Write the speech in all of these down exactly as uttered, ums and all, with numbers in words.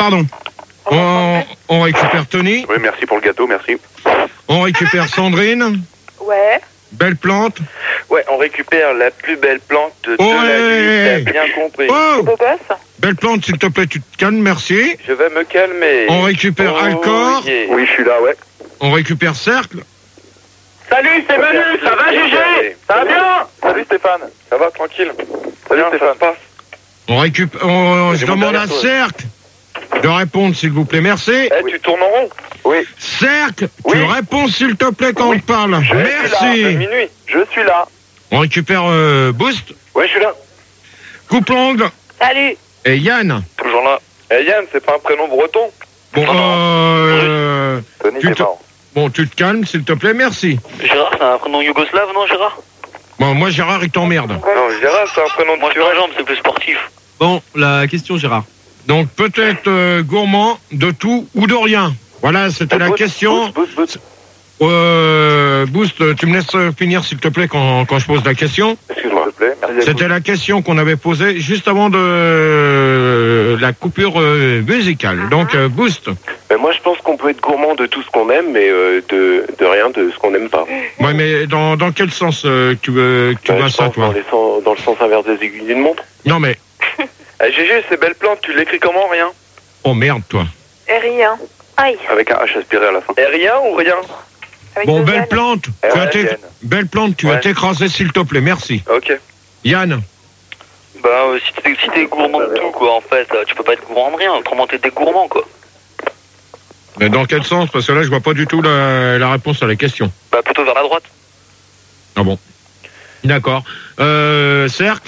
Pardon. On, on récupère Tony. Oui, merci pour le gâteau, merci. On récupère Sandrine. Ouais. Belle plante. Ouais, on récupère la plus belle plante de Oh, la ouais. nuit, t'as bien compris. Oh, Beau gosse. belle plante, s'il te plaît, tu te calmes, merci. Je vais me calmer. On récupère Oh, Alcor. yeah. Oui, je suis là, ouais. On récupère Cercle. Salut, c'est Manu, ça va, Gégé? Ça va bien? Salut, Stéphane. Ça va, tranquille. Salut, Bien, ça Stéphane. se passe. On récupère. On, je C'est mon demande à derrière toi. Cercle de répondre, s'il vous plaît, merci. Eh, tu tournes en rond. Oui, Cercle, Oui. tu réponds, s'il te plaît, quand Oui. on te parle. je suis là, c'est Merci. minuit. Je suis là. On récupère euh, Boost, Ouais, je suis là. Coupe-l'ongle Salut. et Yann. Toujours là. Eh, Yann, c'est pas un prénom breton? Bon, Non, non. euh, Tony, tu c'est te- marrant. bon, tu te calmes, s'il te plaît, merci. Gérard, c'est un prénom yougoslave, non, Gérard? Bon, moi, Gérard, il t'emmerde. Non, Gérard, c'est un prénom de Moi, je Turel. jambe, c'est plus sportif. Bon, la question, Gérard. Donc, peut-être euh, gourmand de tout ou de rien. Voilà, c'était la Boost, question. Boost, boost, boost. Euh, Boost, tu me laisses finir, s'il te plaît, quand, quand je pose la question. Excuse-moi, s'il te plaît. Merci. C'était la question qu'on avait posée juste avant de euh, la coupure euh, musicale. Donc, euh, Boost. Ben, moi, je pense qu'on peut être gourmand de tout ce qu'on aime, mais euh, de, de rien de ce qu'on n'aime pas. Ouais, mais dans, dans quel sens euh, tu veux tu Ben, vois je ça, pense toi dans, les sens- dans le sens inverse des aiguilles d'une montre. Non, mais... Eh, Gégé, c'est belle plante, tu l'écris comment, rien? Oh, merde, toi. Et rien. Aïe. Avec un H aspiré à la fin. Et rien ou rien? Avec Bon, deux belle N. plante. Eh Tu ouais, as t'é- Yann. Belle plante, tu Ouais. as t'écraser, s'il te plaît, merci. Ok. Yann. Bah, euh, si t'es si t'es gourmand de tout, quoi, en fait, euh, tu peux pas être gourmand de rien. Autrement, t'es des gourmands, quoi. Mais dans quel sens? Parce que là, je vois pas du tout la, la réponse à la question. Bah, plutôt vers la droite. Ah bon. D'accord. Euh, cercle.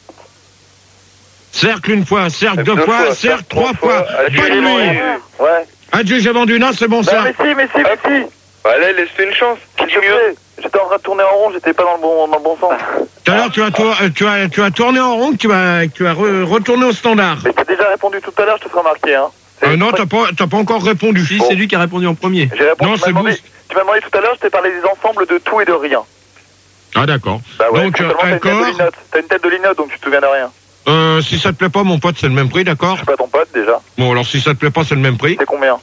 Cercle une fois, cercle deux, Deux fois, fois, cercle cercle trois trois fois. fois. Adieu, Bonne j'ai nuit. vendu. Ouais. Adieu, j'ai vendu. Non, c'est bon, Ben, cercle. mais si, mais si, mais si. Allez, laisse-lui une chance. Qui dit mieux? J'étais en train de tourner en rond, j'étais pas dans le bon, dans le bon sens. Tout à l'heure, tu as, tour- euh, tu, as, tu as tourné en rond, tu as, tu as re- retourné au standard. Mais t'as déjà répondu tout à l'heure, je te ferai remarquer, hein. C'est- Euh, non, t'as pas, t'as pas encore répondu. Si, c'est lui qui a répondu en premier. J'ai répondu. Non, tu m'as c'est demandé, Boost. tu m'as demandé tout à l'heure, je t'ai parlé des ensembles de tout et de rien. Ah, d'accord. Bah ouais, Donc, euh, seulement t'as une tête de Alcor. linotte. T'as une tête de linotte, donc tu te souviens de rien. Euh, si ça te plaît pas, mon pote, c'est le même prix, d'accord? Je suis pas ton pote, déjà. Bon, alors si ça te plaît pas, c'est le même prix. C'est combien?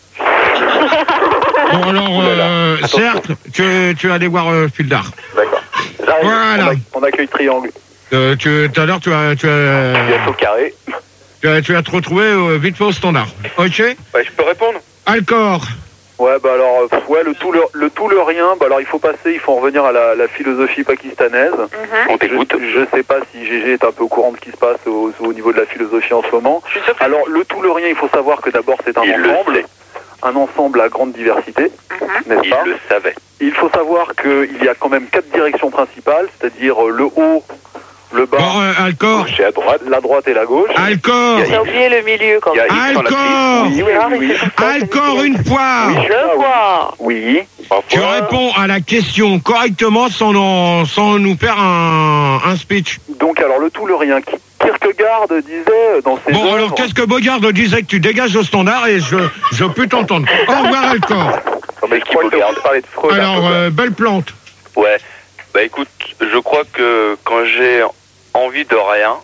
Bon, alors, Oulala, euh, attention. cercle, tu, tu vas aller voir euh, Fildar. D'accord. J'arrive. Voilà. On, a- on accueille triangle. Euh, tu, tout à l'heure, tu as, tu as, Bientôt carré. tu as, tu vas te retrouver euh, vite fait au standard. Ok? Ouais, je peux répondre? Alcor. Ouais, bah alors, euh, pff, ouais, le tout, le, le tout, le rien, bah alors il faut passer, il faut en revenir à la, la philosophie pakistanaise. Mhm. On t'écoute. Je, je sais pas si Gégé est un peu au courant de ce qui se passe au, au niveau de la philosophie en ce moment. Je suis sûre que- Alors, le tout, le rien, il faut savoir que d'abord c'est un Il le ensemble. sait. Un ensemble à grande diversité, Mhm. n'est-ce Il pas? le savait. Il faut savoir qu'il y a quand même quatre directions principales, c'est-à-dire euh, le haut, le bas, Bon, euh, Alcor. gauche et à droite, la droite et la gauche. Alcor. T'as oublié le milieu quand Il y a même. X sur la Alcor. piste. Oui, oui, Gérard, oui, il oui. fait tout ça, c'est Alcor nickel. une fois. Oui, Je vois. Oui. Tu réponds à la question correctement sans, en- sans nous faire un, un speech. Donc alors le tout, le rien. Qui- Kierkegaard disait dans ses Bon, œuvres... alors qu'est-ce que Bogard disait que tu dégages au standard et je, je peux t'entendre. Au revoir, Alcor. Non, mais je crois que tu parlais de Freud. un peu, Alors, quoi. euh, belle plante. Ouais. Bah écoute, je crois que quand j'ai envie de rien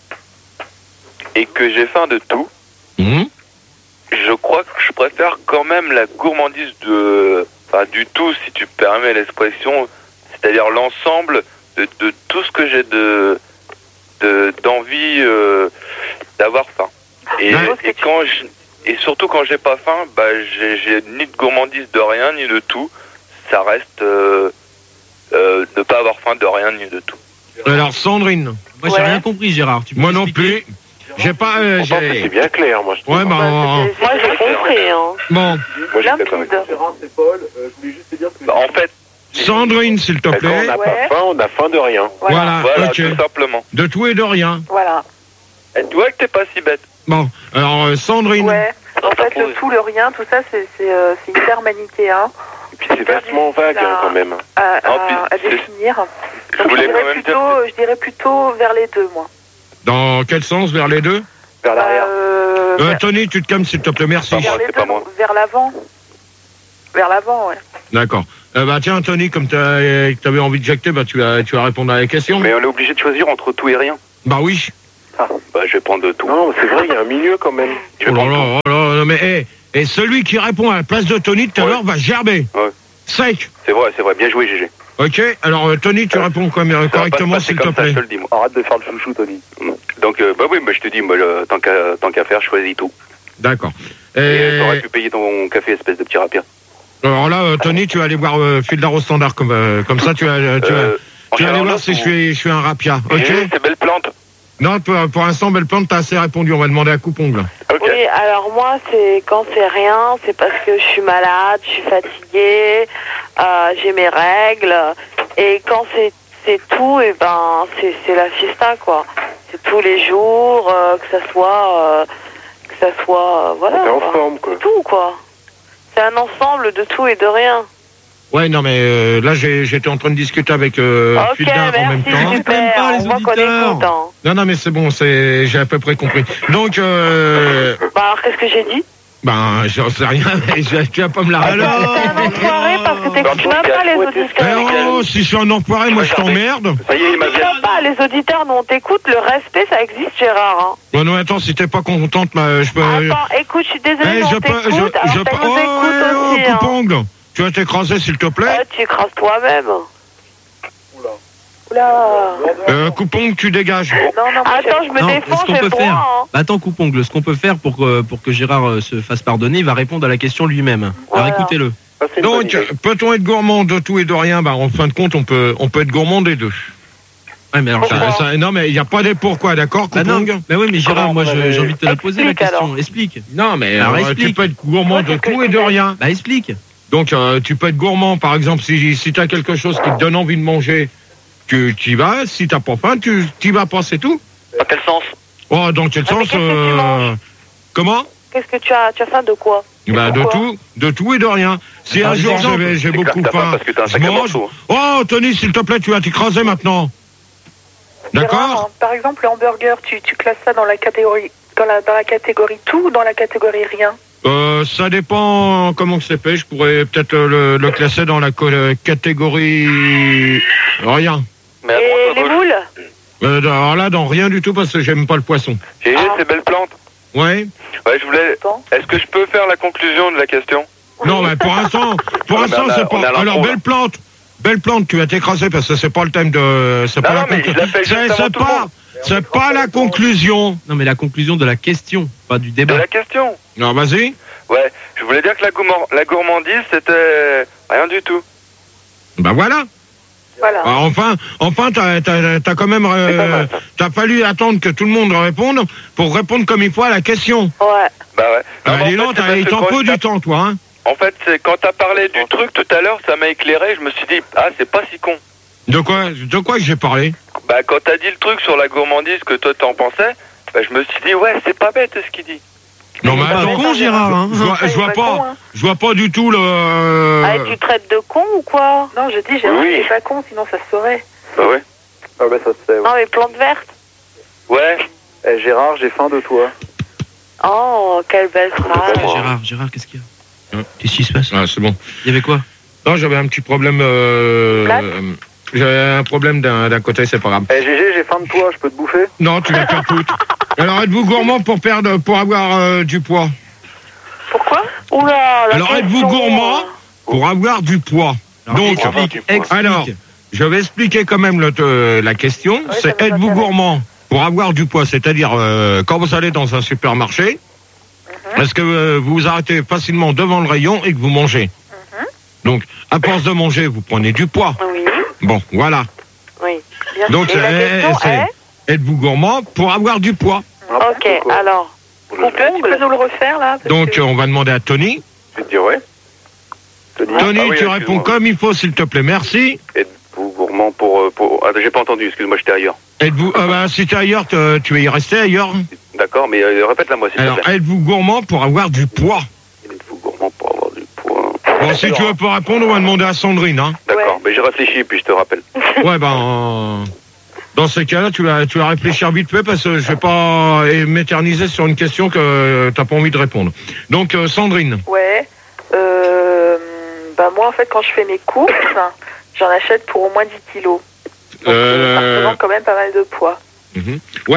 et que j'ai faim de tout, Mhm. je crois que je préfère quand même la gourmandise de, enfin, du tout, si tu permets l'expression, c'est-à-dire l'ensemble de, de tout ce que j'ai de, de d'envie euh, d'avoir faim. Et, Ouais. et quand je, et surtout quand j'ai pas faim, bah j'ai, j'ai ni de gourmandise de rien ni de tout. Ça reste euh, euh, ne pas avoir faim de rien ni de tout. Alors, Sandrine. Moi, j'ai Ouais. rien compris, Gérard. Tu peux Moi non m'expliquer plus. J'ai pas. euh, Pourtant, c'est j'ai... bien clair, moi je trouve. Ouais, bah. Bah, euh, c'était- Moi j'ai compris. Hein. Bon, Moi je suis d'accord avec Limpide. toi. C'est Paul, euh, je voulais juste te dire que... Bah, en fait, Sandrine, s'il te Quand on plaît. n'a Ouais. pas faim, on a faim de rien. Voilà. Voilà, voilà, ok. tout simplement. De tout et de rien. Voilà. Et tu vois que t'es pas si bête. Bon, alors, euh, Sandrine. Ouais. En fait, le tout, le rien, tout ça, c'est c'est, euh, c'est hyper manichéen Et puis c'est vachement vague hein, quand même. à, à, Ah, puis, à c'est- définir. Je Donc, je voulais quand dirais, même plutôt, dire. je dirais plutôt vers les deux, moi. Dans quel sens? Vers les deux? Vers l'arrière. Euh, euh, vers, Tony, tu te calmes, s'il te plaît, merci. vers moi, les c'est deux, pas moi. donc, vers l'avant. Vers l'avant, ouais. D'accord. Euh, bah, tiens, Tony, comme tu avais envie de jacter, bah, tu vas, tu vas répondre à la question. Mais on est obligé de choisir entre tout et rien. Bah oui. Ah. Bah, je vais prendre de tout. Non, c'est vrai, il y a un milieu quand même. Oh là là, oh là là, mais hey, et celui qui répond à la place de Tony tout à Ouais. l'heure va gerber. Ouais. Sec. C'est vrai, c'est vrai. Bien joué, G G. Ok, alors euh, Tony, tu réponds comme, euh, Ça va pas correctement, se passer s'il te comme ça, plaît. je te le dis, moi. Arrête de faire le chouchou, Tony. Donc, euh, bah oui, bah, je te dis, moi, je- tant qu'à tant qu'à faire, je choisis tout. D'accord. Et Et... t'aurais pu payer ton café, espèce de petit rapien. Alors là, euh, Tony, tu vas aller voir euh, Fildar au standard, comme, euh, comme ça, tu vas, euh, tu vas, Euh, en tu vas aller général, voir si ou- je suis, je suis un rapia. G Ok. G, c'est belle plante. Non, pour, pour l'instant, belle plante, t'as assez répondu. On va demander à Coupongle. Ok. Oui, alors moi, c'est quand c'est rien, c'est parce que je suis malade, je suis fatiguée, euh, j'ai mes règles. Et quand c'est c'est tout, et ben c'est c'est la fiesta, quoi. C'est tous les jours, euh, que ça soit, euh, que ça soit, euh, voilà. T'es en quoi. forme, quoi. C'est tout, quoi. C'est un ensemble de tout et de rien. Ouais, non, mais euh, là, j'ai- j'étais en train de discuter avec euh, Ok, Fildar en même merci, temps. Même super. pas, les On voit qu'on auditeurs. écoute, hein. Non, non, mais c'est bon, c'est, j'ai à peu près compris. Donc, euh, Bah alors, qu'est-ce que j'ai dit? ben, j'en sais rien, mais je- tu vas pas me la répéter. Alors T'es un enfoiré parce que t'écoutes même pas les auditeurs. Eh oh, si je suis un enfoiré, moi, je t'emmerde. Ça y est, il m'a T'écoutes bien. même pas, les auditeurs, nous on t'écoute, le respect ça existe, Gérard. Hein. Bon, non, attends, si t'es pas contente, bah, je peux... Attends, écoute, je suis désolée, Eh, mais je on peux, t'écoute, je, alors je ça peux, nous oh, écoute eh, oh, aussi. Hein. coupongle. Tu vas t'écraser, s'il te plaît. Ouais, tu écrases toi-même. Oula. Euh, coupongle, tu dégages. Non, non, attends, je me Non, défends, ce qu'on j'ai peut le droit. faire, Hein. bah, attends, Coupongle, ce qu'on peut faire pour que, pour que Gérard euh, se fasse pardonner, il va répondre à la question lui-même. Voilà. Alors écoutez-le. Ça, c'est une bonne Donc, idée. peut-on être gourmand de tout et de rien? Bah, en fin de compte, on peut, on peut être gourmand des deux. Ouais, mais alors, Ça- Gérard- ça- non, mais il n'y a pas des pourquoi, d'accord, bah, non, coupongle? bah oui, mais Gérard, moi je- j'ai envie de te la poser la Explique, question. alors. Explique. Non, mais Alors, euh, explique. tu peux être gourmand Ouais, de c'est ce que tout je et de disais. rien. Bah explique. Donc, euh, tu peux être gourmand, par exemple, si, si tu as quelque chose qui te donne envie de manger, tu y vas. Si t'as pas faim, tu y vas pas, c'est tout. Dans quel sens? Oh, dans quel Ah, mais sens qu'est-ce que tu euh, manges Comment? Qu'est-ce que tu as Tu as faim de quoi? Bah, de Pourquoi tout, de tout et de rien. Si Par un jour exemple, j'ai j'ai C'est clair beaucoup que t'as faim faim, parce que t'as un je sacré mange. morceau. Oh, Tony, s'il te plaît, tu vas t'écraser maintenant. Gérard, D'accord? Par exemple, le hamburger, tu, tu classes ça dans la catégorie dans la, dans la catégorie tout ou dans la catégorie rien? Euh, ça dépend comment c'est fait. Je pourrais peut-être euh, le, le classer dans la co- euh, catégorie rien. Mais à Et droite, à les gauche. boules? Euh, alors là, dans rien du tout parce que j'aime pas le poisson. G G, Ah. c'est belle plante. Ouais. Ouais, je voulais. Bon. Est-ce que je peux faire la conclusion de la question? Non, mais pour l'instant, pour Ah, l'instant, mais on a- c'est on pas. a l'impro, Alors, là. belle plante, belle plante, tu vas t'écraser parce que c'est pas le thème de. C'est pas Non, la non, mais conclusion. je l'appelle C'est juste avant c'est tout le pas, monde. c'est pas la conclusion. Non, mais la conclusion de la question, pas du De débat. la question. Non, vas-y. Ouais, je voulais dire que la, gourmand- la gourmandise, c'était rien du tout. Bah voilà. Voilà. Bah, enfin, enfin, t'as, t'as, t'as quand même, euh, C'est pas mal, ça. t'as fallu attendre que tout le monde réponde pour répondre comme il faut à la question. Ouais. Bah ouais. Bah, mais en dis fait, donc, c'est t'as- parce il que t'en quand faut je du tape- temps, toi, hein. En fait, c'est quand t'as parlé du truc tout à l'heure, ça m'a éclairé. Je me suis dit, ah, c'est pas si con. De quoi, de quoi que j'ai parlé? Bah, quand t'as dit le truc sur la gourmandise que toi t'en pensais, bah, je me suis dit, ouais, c'est pas bête ce qu'il dit. Non, mais Pas attends, con, Gérard, hein. je vois, je vois pas pas, con, hein. je vois pas du tout le. Ah, et tu traites de con ou quoi? Non, je dis, Gérard, Oui. il est pas con, sinon ça se saurait. Bah ouais. Ah bah ça se fait. Ouais. Non, mais plante verte. Ouais. Eh, Gérard, j'ai faim de toi. Oh, quelle belle phrase. Eh, Gérard, Gérard, qu'est-ce qu'il y a Hein Qu'est-ce qui se passe? Ah, c'est bon. Il y avait quoi? Non, j'avais un petit problème. Euh, Plate euh, j'avais un problème d'un, d'un côté, c'est pas grave. Eh, G G, j'ai faim de toi, je peux te bouffer? Non, tu vas faire tout. Alors, êtes-vous gourmand pour perdre, pour avoir euh, du poids? Pourquoi? Oula, la Alors, êtes-vous question, gourmand euh, pour avoir du poids? Alors, Donc, explique, explique. alors, je vais expliquer quand même le, euh, la question. ça c'est nous êtes-vous intéresse. gourmand pour avoir du poids? C'est-à-dire, euh, quand vous allez dans un supermarché, Mhm. est-ce que euh, vous vous arrêtez facilement devant le rayon et que vous mangez? Mhm. Donc, à force de manger, vous prenez du poids. Oui, Bon, voilà. oui. Bien Donc, sûr. Et la c'est- question c'est- est... êtes-vous gourmand pour avoir du poids? Ok, alors. Tu peux nous le refaire, là? parce Donc, que- on va demander à Tony. Je vais te dire, ouais. Tony, Ah oui, tu excuse-moi. réponds comme il faut, s'il te plaît. Merci. Êtes-vous gourmand pour. euh, pour... Ah, j'ai pas entendu, excuse-moi, j'étais ailleurs. Êtes-vous, ah bah, si t'es ailleurs, te- tu vas y rester ailleurs. D'accord, mais euh, répète-la moi, s'il te Alors, plaît. êtes-vous gourmand pour avoir du poids? Êtes-vous gourmand pour avoir du poids? Bon, si tu veux pas répondre, on va demander à Sandrine, hein. D'accord, mais j'ai réfléchi, puis je te rappelle. Ouais, ben, euh, dans ces cas-là, tu vas, tu vas réfléchir vite fait parce que je vais pas euh, m'éterniser sur une question que t'as pas envie de répondre. Donc, euh, Sandrine. Ouais. Euh, bah moi, en fait, quand je fais mes courses, j'en achète pour au moins dix kilos. Donc, Euh, ça représente quand même pas mal de poids. mhm. Ouais, mais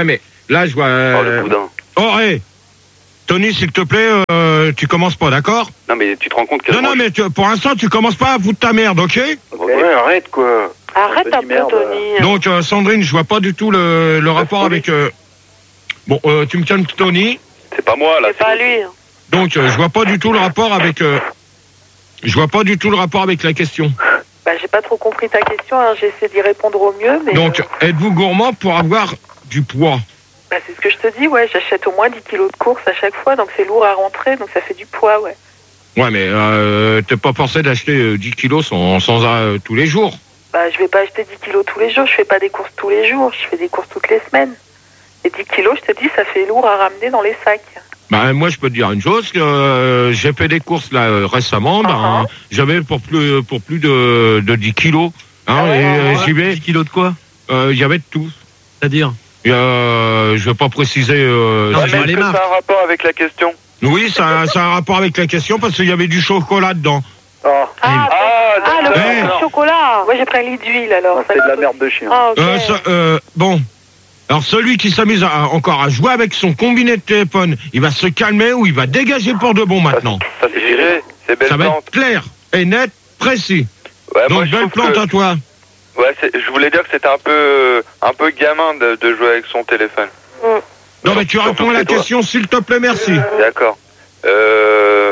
là, je vois... Oh, le Euh... boudin. Oh, hé Tony, s'il te plaît, euh, tu commences pas, d'accord? Non, mais tu te rends compte que... Non, non, mais tu, pour l'instant, tu commences pas à foutre ta merde, ok? Ok. Ouais, arrête quoi. Arrête un Tony, peu, merde. Tony. Donc, euh, Sandrine, je vois pas du tout le, le rapport avec... euh, Bon, euh, tu me calmes, Tony. C'est pas moi, là. C'est pas lui. Donc, euh, je vois pas du tout le rapport avec... euh, Je vois pas du tout le rapport avec la question. Bah, j'ai pas trop compris ta question, hein. J'essaie d'y répondre au mieux, mais... Donc, euh, êtes-vous gourmand pour avoir du poids? bah, c'est ce que je te dis, ouais. J'achète au moins dix kilos de course à chaque fois, donc c'est lourd à rentrer, donc ça fait du poids, ouais. Ouais, mais euh, t'es pas forcé d'acheter euh, dix kilos sans, sans euh, tous les jours. Bah, je vais pas acheter dix kilos tous les jours, je fais pas des courses tous les jours, je fais des courses toutes les semaines. Et dix kilos, je te dis, ça fait lourd à ramener dans les sacs. Bah, moi, je peux te dire une chose, que euh, j'ai fait des courses là euh, récemment, bah, Uh-huh. hein, j'avais pour plus pour plus de, de dix kilos. Hein, Ah ouais, et ouais, euh, ouais. j'y vais. dix kilos de quoi? Euh, Il y avait de tout. C'est-à-dire? Et, euh, je vais pas préciser. Euh, Non, si- je vois Est-ce les que ça marques. a un rapport avec la question? Oui, ça, ça a un rapport avec la question parce qu'il y avait du chocolat dedans. Ah, Ah, Ah, ah, le Ouais. petit chocolat. Moi, j'ai pris un litre d'huile, alors. c'est de la merde de chien. Ah, ok. Euh, ça- euh, bon. Alors celui qui s'amuse à- encore à jouer avec son combiné de téléphone, il va se calmer ou il va dégager pour de bon maintenant. Ça c'est géré, c'est belle Ça va plante. être clair et net, précis. Ouais, moi, Donc je belle trouve plante que- à toi. Ouais, c'est- je voulais dire que c'était un peu, un peu gamin de, de jouer avec son téléphone. Non mais tu Surtout réponds à la chez toi. question s'il te plaît, merci. D'accord. Euh...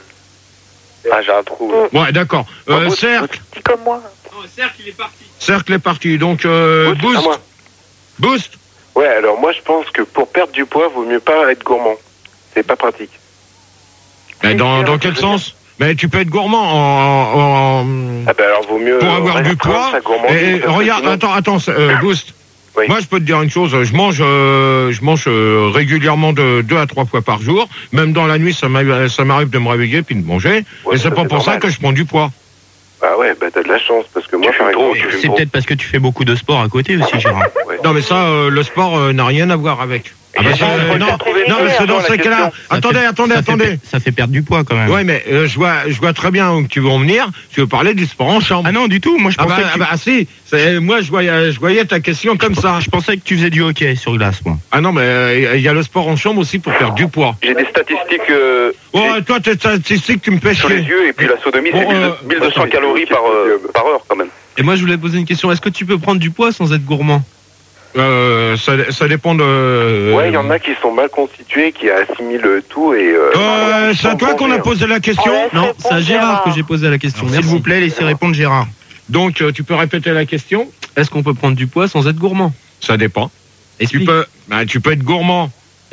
Ah, j'ai un trou. là. Ouais, d'accord. Euh, cercle, Dis comme moi. Non, cercle, il est parti. cercle est parti. Donc euh, Boost, à boost, moi. boost. Ouais, alors moi je pense que pour perdre du poids, vaut mieux pas être gourmand. C'est pas pratique. Mais dans, dans quel sens? Mais tu peux être gourmand en, en- en- Ah ben alors vaut mieux pour avoir du restreindre poids. sa gourmandise, Et, parce que regarde, sinon- attends, attends, euh, boost. Oui. Moi, je peux te dire une chose. Je mange, euh, je mange euh, régulièrement de deux à trois fois par jour. Même dans la nuit, ça m'arrive, ça m'arrive de me réveiller puis de manger. Ouais, et c'est ça, pas c'est pour ça normal. que je prends du poids. Ah ouais, bah t'as de la chance parce que moi Tu par fumes trop, exemple, tu je fumes fume C'est trop. peut-être parce que tu fais beaucoup de sport à côté aussi, Gérard. Non, mais ça, euh, le sport euh, n'a rien à voir avec. Ah bah, Et ça, je euh, crois que non, t'as trouvé non, mais c'est dans la ces cas-là. question. Ça Attendez, fait- attendez, ça fait attendez. per- Ça fait perdre du poids quand même. Ouais, mais euh, je vois, je vois très bien où tu veux en venir. Tu veux parler du sport en chambre. Ah non, du tout. Moi, je Ah pensais, bah, que tu... ah bah, si. C'est- Moi, je voyais, je voyais ta question comme ça. je pensais que tu faisais du hockey sur glace, moi. Ah non, mais euh, il y a le sport en chambre aussi pour perdre du poids. J'ai des statistiques euh, Oh, toi, tes statistiques, tu me fais sur les chier. yeux et puis la sodomie, Bon, c'est euh, mille deux cents calories par, euh, par heure quand même. Et moi, je voulais poser une question. Est-ce que tu peux prendre du poids sans être gourmand? Euh, ça, ça dépend de. Ouais, il y en a qui sont mal constitués, qui assimilent tout et. Euh, Euh, c'est à toi qu'on a posé la question. Ouais. Non, Réponds, c'est à Gérard Gérard. que j'ai posé la question. Alors, S'il merci. vous plaît, laissez répondre Gérard. Donc, euh, tu peux répéter la question. Est-ce qu'on peut prendre du poids sans être gourmand? Ça dépend. Tu Explique. peux, bah, tu peux être gourmand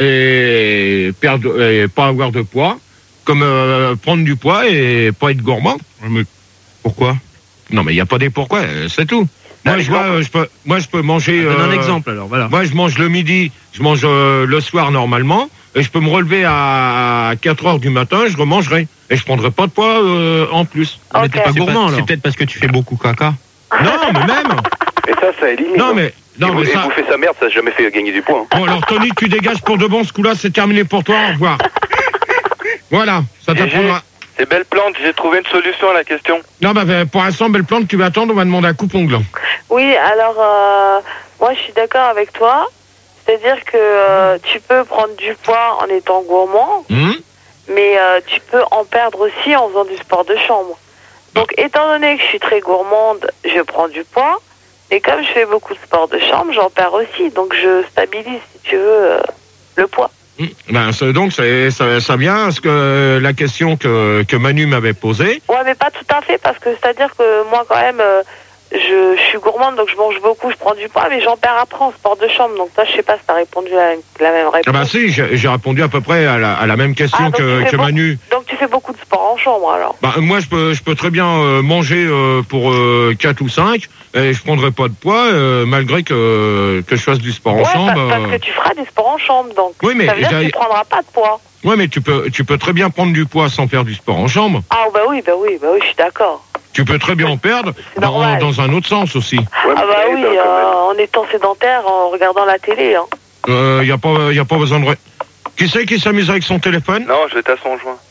et perdre et pas avoir de poids, comme euh, prendre du poids et pas être gourmand. Mais pourquoi? Non, mais il y a pas des pourquoi. euh, C'est tout. Moi, Un je vois, exemple. euh, je peux, moi, je peux manger. Donne un euh, exemple alors, voilà. Moi, je mange le midi, je mange euh, le soir normalement, et je peux me relever à quatre heures du matin, je remangerai. Et je prendrai pas de poids euh, en plus. Mais t'es Ok. pas C'est gourmand pas- alors. C'est peut-être parce que tu fais beaucoup caca. Non, mais même. Et ça, ça élimine. Non, hein. mais, non, et mais vous- et ça. bouffer sa merde, ça n'a jamais fait gagner du poids. hein. Bon, alors, Tony, tu dégages pour de bon. Ce coup-là, c'est terminé pour toi. Au revoir. Voilà, ça Et t'apprendra. C'est belle plante, j'ai trouvé une solution à la question. Non, bah, bah, pour l'instant, belle plante, tu vas attendre, on va demander à coupe-ongle. Oui, alors, euh, moi, je suis d'accord avec toi. C'est-à-dire que euh, tu peux prendre du poids en étant gourmand, Hum mais euh, tu peux en perdre aussi en faisant du sport de chambre. Donc, étant donné que je suis très gourmande, je prends du poids. Et comme je fais beaucoup de sport de chambre, j'en perds aussi. Donc, je stabilise, si tu veux, euh, le poids. Hum. Ben, c'est- donc, c'est- ça, ça vient à ce que la question que, que Manu m'avait posée. Ouais, mais pas tout à fait, parce que c'est-à-dire que moi, quand même, euh, je, je suis gourmande, donc je mange beaucoup, je prends du poids, mais j'en perds après en sport de chambre. Donc, toi, je sais pas si t'as répondu à la, la même réponse. Ah bah si, j'ai j'ai répondu à peu près à la, à la même question Ah, donc que, tu fais que bon- Manu. Donc, tu fais beaucoup de sport en chambre, alors. Bah, moi, je peux, je peux très bien euh, manger euh, pour euh, quatre ou cinq et je prendrai pas de poids euh, malgré que, que je fasse du sport en Ouais, chambre. pa- parce euh. que tu feras des sports en chambre, donc. Oui, mais ça veut dire que j'ai- tu prendras pas de poids. Ouais, mais tu peux, tu peux très bien prendre du poids sans faire du sport en chambre. Ah, bah oui, bah oui, bah oui, je suis d'accord. Tu peux très bien en perdre C'est dans, normal. dans un autre sens aussi. Ouais, Ah, mais bah ça oui, aide, hein, quand même. euh, en étant sédentaire, en regardant la télé, hein. Il euh, y a pas, y a pas besoin de. ré- Qui c'est qui s'amuse avec son téléphone? Non, je vais à son joint.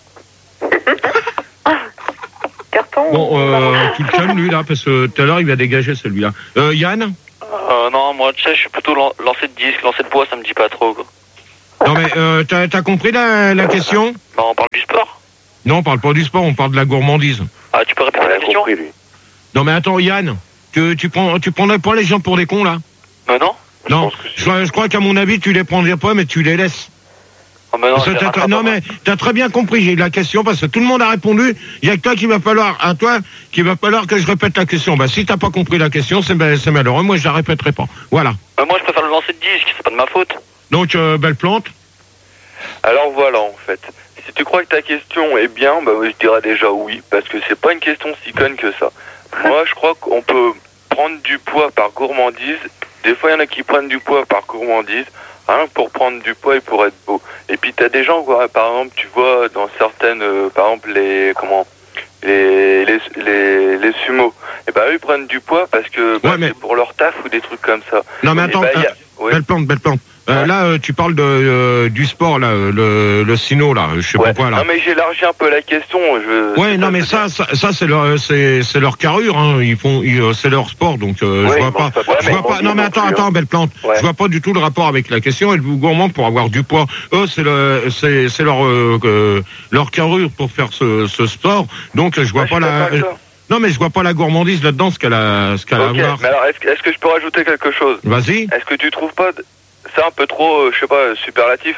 Carton Bon, ou euh, marron? tu le calmes lui là parce que tout à l'heure il va dégager celui-là. Euh, Yann, Euh, non, moi, tu sais, je suis plutôt lan- lancer de disque, lancer de poids, ça me dit pas trop, quoi. Non mais euh, t'as, t'as compris la, la question? Bah, on parle du sport. Non, on parle pas du sport, on parle de la gourmandise. Ah, tu peux répéter la question? compris, lui. Non mais attends, Yann, tu, tu, prends, tu prendrais pas les gens pour des cons là? Mais non. Non, pense que je, crois- je crois qu'à mon avis, tu les prendrais pas, mais tu les laisses. Oh, mais non, Parce que je les t'as- rattrape non pas, mais t'as très bien compris j'ai la question parce que tout le monde a répondu. Il y a que toi qui va falloir, à toi, qu'il va falloir que je répète la question. Bah si t'as pas compris la question, c'est, ben, c'est malheureux. Moi je la répéterai pas. Voilà. Mais moi, je préfère le lancer de disque, c'est pas de ma faute. Donc euh, belle plante. Alors voilà, en fait. Si tu crois que ta question est bien, bah oui, je dirais déjà oui, parce que c'est pas une question si conne que ça. Moi, je crois qu'on peut prendre du poids par gourmandise. Des fois, il y en a qui prennent du poids par gourmandise, hein, pour prendre du poids et pour être beau. Et puis, t'as des gens, quoi, par exemple, tu vois, dans certaines, euh, par exemple, les, comment, les, les, les, les sumos, et bah, eux, ils prennent du poids parce que, bah, Ouais, mais- c'est pour leur taf ou des trucs comme ça. Non mais Et attends, bah, y a- euh, ouais. belle plante, belle plante. Euh, Ouais. Là euh, tu parles de euh, du sport là, euh, le, le sino là, je sais Ouais. pas quoi là. Non mais j'élargis un peu la question. Je... Ouais, c'est non, que mais je veux ça, ça, ça, c'est leur, c'est, c'est leur carrure, hein. Ils font, ils, euh, c'est leur sport, donc euh, Ouais, je vois ils pas, mangent pas je vois vraiment pas. bien Non, mais non attends, plus, attends, hein. belle plante. Ouais. Je vois pas du tout le rapport avec la question. Êtes-vous gourmand pour avoir du poids? Eux, c'est le, c'est, c'est leur, euh, euh, leur carrure pour faire ce, ce sport. Donc, je vois Ouais, je pas suis la. d'accord avec toi. Non, mais je vois pas la gourmandise là-dedans, ce qu'elle a, ce qu'elle a Ok, à voir. mais alors est-ce que, est-ce que je peux rajouter quelque chose? Vas-y. Est-ce que tu trouves pas d- ça un peu trop, euh, je sais pas, superlatif?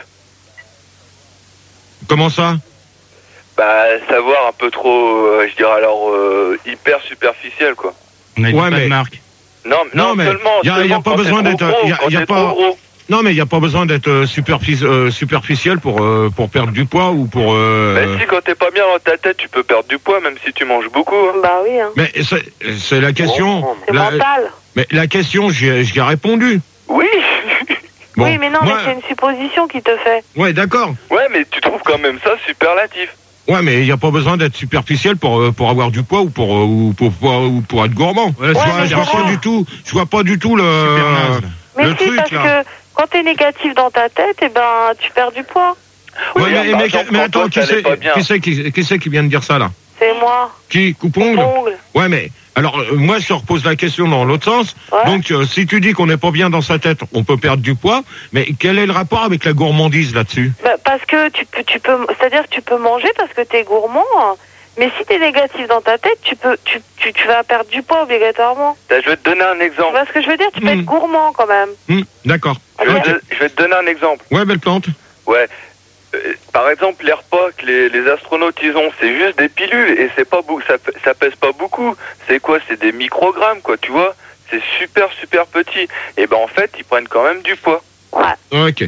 Comment ça? Bah, savoir un peu trop, euh, je dirais alors, euh, hyper superficiel, quoi. On a dit Ouais, pas mais- de marque. Non, Non, non, mais seulement, y a- y a seulement pas quand besoin t'es d'être- trop gros, y a- quand y a t'es pas- trop gros. Non, mais il y a pas besoin d'être euh, superfi- euh, superficiel pour, euh, pour perdre du poids ou pour. Euh... Mais si, quand t'es pas bien dans ta tête, tu peux perdre du poids, même si tu manges beaucoup, hein. Bah oui, hein. Mais c'est, c'est la question. C'est La- mental. Mais la question, j'y j'y ai répondu. Oui. Bon, oui, mais non, moi- mais c'est une supposition qui te fait. Ouais, d'accord. Ouais, mais tu trouves quand même ça superlatif. Ouais, mais il n'y a pas besoin d'être superficiel pour euh, pour avoir du poids ou pour euh, ou pour, pour, ou pour être gourmand. Ouais, je Ouais, vois, mais je vois Gérard- pas du tout. Je vois pas du tout le. Super naze, là. Mais Le si, truc, parce là. que quand t'es négatif dans ta tête, eh ben, tu perds du poids. Ouais, Oui, mais, par mais, exemple, mais quand attends, toi, qui t'allais c'est pas bien. qui c'est qui, qui c'est qui vient de dire ça là? C'est moi. Qui coupongle? Ongle. Ouais, mais alors euh, moi je te repose la question dans l'autre sens. Ouais. Donc euh, si tu dis qu'on n'est pas bien dans sa tête, on peut perdre du poids. Mais quel est le rapport avec la gourmandise là-dessus? Bah, parce que tu peux, tu peux, c'est-à-dire que tu peux manger parce que t'es gourmand. hein. Mais si t'es négatif dans ta tête, tu peux, tu, tu, tu vas perdre du poids obligatoirement. Bah, je vais te donner un Tu exemple. vois ce que je veux dire? Tu peux Hmm. être gourmand quand même. Hmm, d'accord. Je vais, Ok. te, je vais te donner un exemple. Ouais, belle plante. Ouais. Euh, par exemple, les repas que les, les astronautes ils ont, c'est juste des pilules et c'est pas beau, ça, p- ça pèse pas beaucoup. C'est quoi? C'est des microgrammes, quoi, tu vois? C'est super super petit. Et ben en fait, ils prennent quand même du poids. Ok.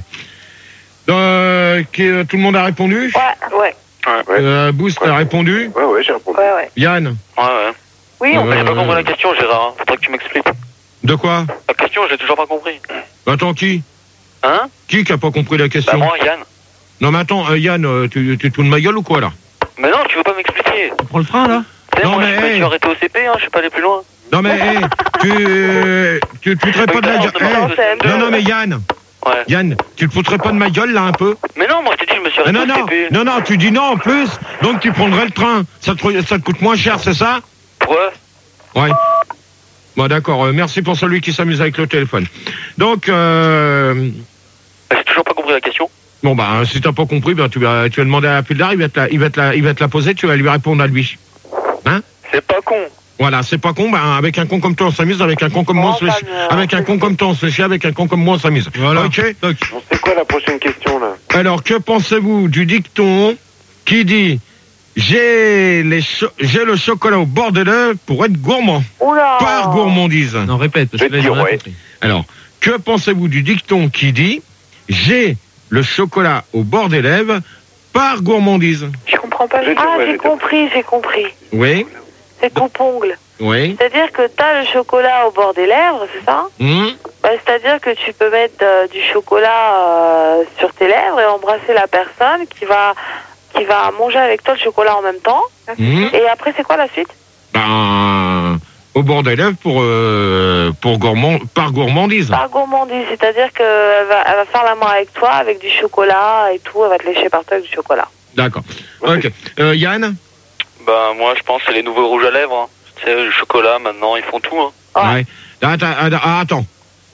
Euh, qui- euh, tout le monde a répondu? Ouais, ouais, Ouais, Euh, Boost a répondu? ouais, ouais, j'ai répondu. ouais, ouais. Yann? Ouais, ouais. Oui, on Euh, J'ai pas compris la question, Gérard. hein. Faudra que tu m'expliques. De quoi? La question, j'ai toujours pas compris. Attends, qui? Hein? Qui qui a pas compris la Bah, question? moi, Yann. Non, mais attends, euh, Yann, euh, tu, tu te fous de ma gueule ou quoi là? Mais non, tu veux pas m'expliquer. Tu prends le frein là? Tu sais, Non, moi, mais, je me hey. suis arrêté au C P, hein, je suis pas allé plus loin. Non, mais hey, tu, euh, tu te foutrais pas de la gueule. Oui, Hey, non, non, mais Yann, Ouais. Yann, tu te foutrais pas de ma gueule là un peu? Mais non, moi, je t'ai dit, je me suis Ah, arrêté non, au non, C P. non, non, tu dis non en plus, donc tu prendrais le train. Ça te, ça te coûte moins cher, c'est ça? Pourquoi? Ouais. Bon, d'accord, euh, merci pour celui qui s'amuse avec le téléphone. Donc, euh, Bah, j'ai toujours pas compris la question. bon, bah, si t'as pas compris, bah, tu vas, tu vas demander à Pildar, il va te la, il va te la, il va te la poser, tu vas lui répondre à lui. Hein? C'est pas con. Voilà, c'est pas con, bah, avec un con comme toi, on s'amuse, avec un con comme moi, on se Oh, fait chier. bah, euh, Avec un con comme toi, on se fait chier, avec un con comme moi, on s'amuse. Voilà. Ok? Toc. Bon, c'est quoi la prochaine question, là? Alors, que pensez-vous du dicton qui dit j'ai les cho- j'ai le chocolat au bord des lèvres pour être gourmand, Oula. par gourmandise. Non, répète, parce Je que là, vais j'ai dire rien ouais. compris. Alors, que pensez-vous du dicton qui dit j'ai le chocolat au bord des lèvres par gourmandise? Je comprends pas. Je vais dire Ah, ouais, j'ai je vais dire- compris, j'ai compris. Oui, C'est coupe-ongle. oui. C'est-à-dire que t'as le chocolat au bord des lèvres, c'est ça? Hum, Bah, c'est-à-dire que tu peux mettre euh, du chocolat euh, sur tes lèvres et embrasser la personne qui va qui va manger avec toi le chocolat en même temps. hum. Et après, c'est quoi la suite? Ben, au bord des lèvres pour, euh, pour gourmand, par gourmandise. Par gourmandise, c'est-à-dire qu'elle va, elle va faire l'amour avec toi avec du chocolat et tout, elle va te lécher partout avec du chocolat. D'accord. Ok. Euh, Yann? Bah, moi, je pense que c'est les nouveaux rouges à lèvres. Hein. Tu sais, le chocolat, maintenant, ils font tout. Hein. Ouais. Ouais. Attends, attends, attends.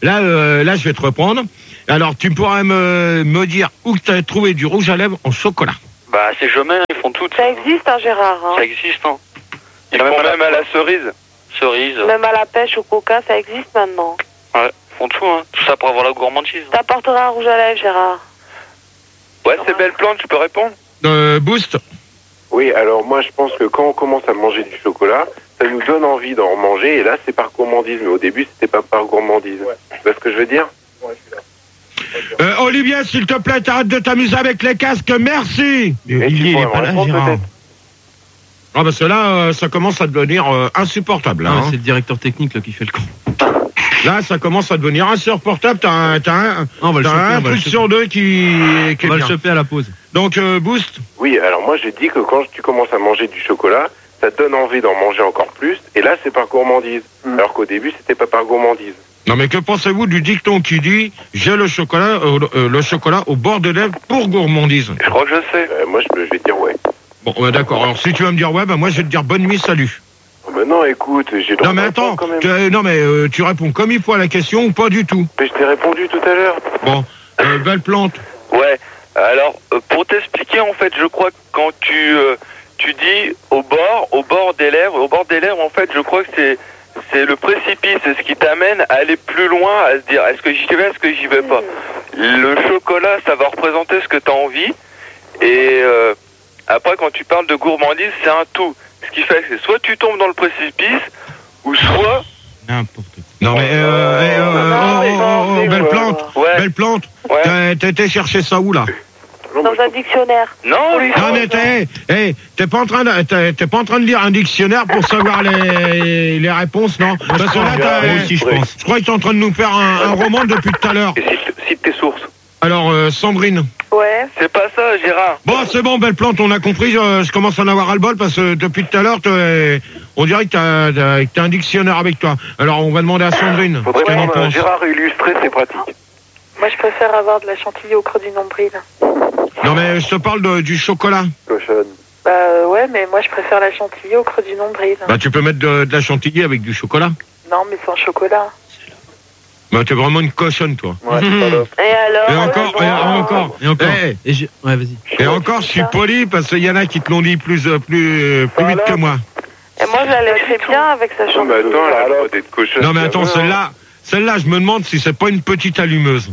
là, euh, là, je vais te reprendre. Alors, tu pourras me, me dire où tu as trouvé du rouge à lèvres en chocolat. Bah, c'est jamais, ils font tout. Ça existe, hein, Gérard. Hein. Ça existe, hein. Ils font même, même à la cerise. Cerise. Même à la pêche, au coca, ça existe maintenant. Ouais, ils font tout, hein. Tout ça pour avoir la gourmandise. T'apporteras un rouge à lèvres, Gérard. Ouais, c'est belle plante, tu peux répondre. Euh, Boost. Oui, alors moi je pense que quand on commence à manger du chocolat, ça nous donne envie d'en manger, et là c'est par gourmandise, mais au début c'était pas par gourmandise. Ouais. Tu vois ce que je veux dire? Ouais, je suis là. Euh, Olivier, s'il te plaît, t'arrêtes de t'amuser avec les casques, merci. Olivier, il est pas là, Gérard. Ah, parce que là, euh, ça commence à devenir euh, insupportable. Là, Ah, hein. c'est le directeur technique là, qui fait le con. Là, ça commence à devenir insupportable. T'as un, t'as un, Ah, on va le t'as choper, un on va le truc choper. sur deux qui, qui est On va le bien. choper à la pause. Donc, euh, Boost. Oui, alors moi j'ai dit que quand tu commences à manger du chocolat, ça te donne envie d'en manger encore plus, et là c'est par gourmandise. Mm. Alors qu'au début c'était pas par gourmandise. Non, mais que pensez-vous du dicton qui dit « J'ai le chocolat, euh, euh, le chocolat au bord des lèvres pour gourmandise Je crois que je sais. Euh, moi je, je vais dire ouais. ». Bon, ouais, d'accord. Alors, si tu vas me dire « Ouais », bah, moi, je vais te dire « Bonne nuit, salut Oh, ben non, écoute, j'ai ». le Non, mais droit de attends. répondre quand même. tu- non, mais euh, tu réponds comme il faut à la question ou pas du tout. Mais je t'ai répondu tout à l'heure. Bon, euh, belle plante. Ouais. Alors, euh, pour t'expliquer, en fait, je crois que quand tu euh, tu dis au bord, au bord des lèvres, au bord des lèvres, en fait, je crois que c'est c'est le précipice, c'est ce qui t'amène à aller plus loin, à se dire est-ce que j'y vais, est-ce que j'y vais pas. Le chocolat, ça va représenter ce que tu as envie, et euh, après, quand tu parles de gourmandise, c'est un tout. Ce qui fait que c'est soit tu tombes dans le précipice, ou soit... N'importe quoi. Non, mais... Euh, eh, euh, Non, oh, mais oh, non, oh, mais belle ouais. plante. Ouais. Belle plante. Ouais. T'as- T'as été chercher ça où, là? Non, Dans mais un dictionnaire. Non, lui, Non, mais t'es, hey, t'es pas en train de, t'es, t'es pas en train de lire un dictionnaire pour savoir les, les réponses, non? Parce que là, t'as, Moi aussi, je Ouais. pense. je crois que t'es en train de nous faire un, un roman depuis tout à l'heure. Et cite, cite tes sources. Alors, euh, Sandrine. Ouais. c'est pas ça, Gérard. Bon, c'est bon, belle plante, on a compris. Je, je commence à en avoir ras-le-bol parce que depuis tout à l'heure, t'es- on dirait que t'as, t'as, que t'as un dictionnaire avec toi. Alors, on va demander à Sandrine. Faudrait ce qu'elle en prendre un pense. Gérard illustré, c'est pratique. Moi, je préfère avoir de la chantilly au creux du nombril. Non, mais je te parle de- du chocolat. Cochonne. Bah euh, ouais, mais moi, je préfère la chantilly au creux du nombril. Bah, tu peux mettre de, de la chantilly avec du chocolat. Non, mais sans chocolat. Bah, t'es vraiment une cochonne, toi. Ouais, c'est pas là. Et alors Et encore, euh, et bon, encore. Et encore. Eh, Et j'ai- Ouais, vas-y. et encore, je suis poli parce qu'il y en a qui te l'ont dit plus, euh, plus, plus vite que moi. Et moi, je la laisserai bien avec sa Non, mais chantilly. attends, elle a le droit d'être cochonne. Non, mais attends, ça va. celle-là, celle-là, je me demande si c'est pas une petite allumeuse.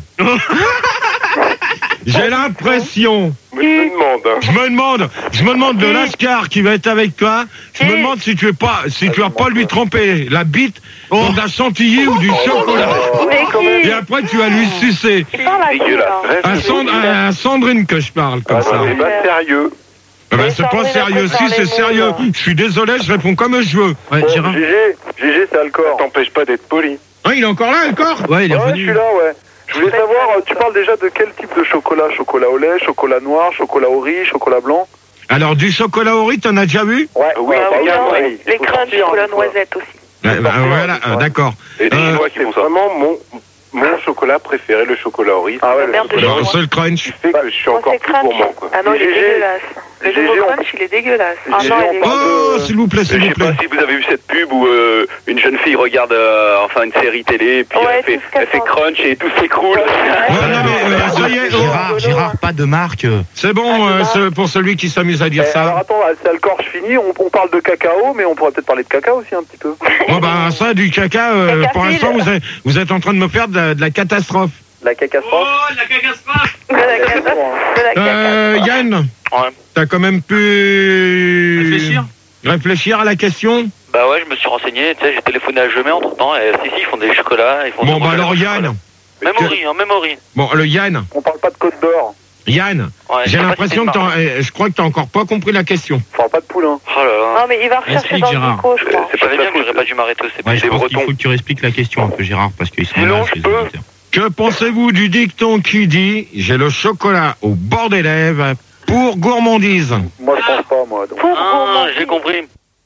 J'ai l'impression, Moi, je me demande. Hein. je me demande, je me demande de Lascar qui va être avec toi. Je me demande si tu es pas, si tu vas pas lui tremper la bite dans de la chantilly ou du chocolat. Mais qui Et après, tu vas lui sucer. Il parle à qui, Dégueulasse. là Reste À, Sand- à Sandrine que je parle comme Ah, ça. c'est pas sérieux. Ah ben, Mais c'est pas Sandrine, sérieux. elle Si, prépare c'est les sérieux. mots, là. Je suis désolé, je réponds comme je veux. Ouais, Bon, Gérard. G G, G G, c'est Alcor. Ça t'empêche pas d'être poli. Ah, il est encore là, encore Ouais, il est Ouais, je revenu. suis là, ouais. Je voulais savoir, euh, tu parles déjà de quel type de chocolat? Chocolat au lait, chocolat noir, chocolat au riz, chocolat blanc? Alors, du chocolat au riz, t'en as déjà vu? Ouais, Oui, ouais, bah, bah, oui, ouais, oui. ouais. Les Faut crunchs, sortir, chocolat des fois. noisette aussi. Ouais, bah, voilà, euh, d'accord. Et les Euh, Chinois qui font ça. Vraiment mon, mon chocolat préféré, le chocolat au riz. Ah ouais, La le merde de chocolat. Bon, Chinois. c'est le crunch. Qui fait que je suis Moi, encore c'est plus crunch. gourmand, quoi. Ah non, il est G G. dégueulasse. Le G G, nouveau on- crunch, il est dégueulasse. G Ah G, non, on il est parle Oh, de- s'il vous plaît, s'il Je vous sais pas plaît. si vous avez vu cette pub où euh, une jeune fille regarde euh, enfin une série télé, puis Ouais, elle, fait, tout ce qu'elle elle fait pense. crunch et tout s'écroule. Ouais, non, mais euh, ça y est, oh, Gérard, Gérard, pas de marque. c'est bon euh, ce- pour celui qui s'amuse à dire Eh, alors ça. attends, c'est Alcor, je finis. On, on parle de cacao, mais on pourrait peut-être parler de cacao aussi un petit peu. Bon, bah, ça, du caca, euh, Caca pour file. l'instant, vous êtes, vous êtes en train de me faire de la, de la catastrophe. La cacastrophe. De la caca. De la caca. Euh, Yann, Ouais. t'as quand même pu Réfléchir réfléchir à la question. Bah ouais, je me suis renseigné, tu sais, j'ai téléphoné à Gemay entre temps, et si, si, ils font des chocolats, ils font Bon, des bah rouges à alors, lèvres au Yann. chocolat. Même au riz, hein, même au riz. Bon, le Yann, On parle pas de côte d'or. Yann, Ouais, je j'ai sais pas l'impression si que c'est t'as, eh, je crois que t'as encore pas compris la question. On parle pas de poulain. Oh là là. Non, mais il va rechercher Explique, dans le Gérard. micro, je crois. C'est pas bien que j'aurais pas dû m'arrêter au C P. Ouais, je des pense qu'il Bretons. faut que tu réexpliques la question un peu, Gérard, parce qu'ils sont Sinon, là, je ces peux. auditeurs. Que pensez-vous du dicton qui dit « J'ai le chocolat au bord des lèvres pour gourmandise Moi, je pense pas, moi. Donc. Pour Ah, gourmandise. j'ai compris.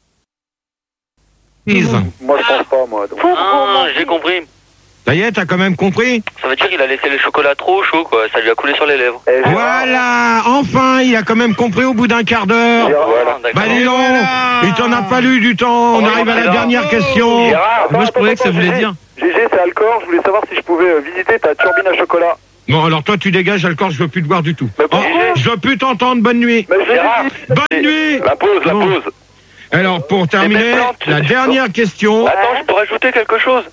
Ise. Moi, je pense pas, moi. Donc. Pour Ah, gourmandise. j'ai compris. Ça y est, t'as quand même compris? Ça veut dire qu'il a laissé le chocolat trop chaud, quoi. Ça lui a coulé sur les lèvres. Eh, Gérard, Voilà, enfin, il a quand même compris au bout d'un quart d'heure. Gérard, Voilà, d'accord. Bah dis donc, il t'en a fallu du temps, on Oh, arrive à la Gérard. dernière question. Gérard, Moi, je attends, croyais que ça attends, voulait G G. dire. G G, c'est Alcor. Je voulais savoir savoir si je pouvais euh, visiter ta turbine à chocolat. Bon, alors toi, tu dégages, Alcor, je veux plus te voir du tout. Mais Oh, pourquoi ? je veux plus t'entendre, bonne nuit. Mais j'ai Gérard, dit- Bonne nuit. La pause, la Bon. pause. Alors, pour terminer, belles plantes, la tu- dernière question. Attends, je peux rajouter quelque chose.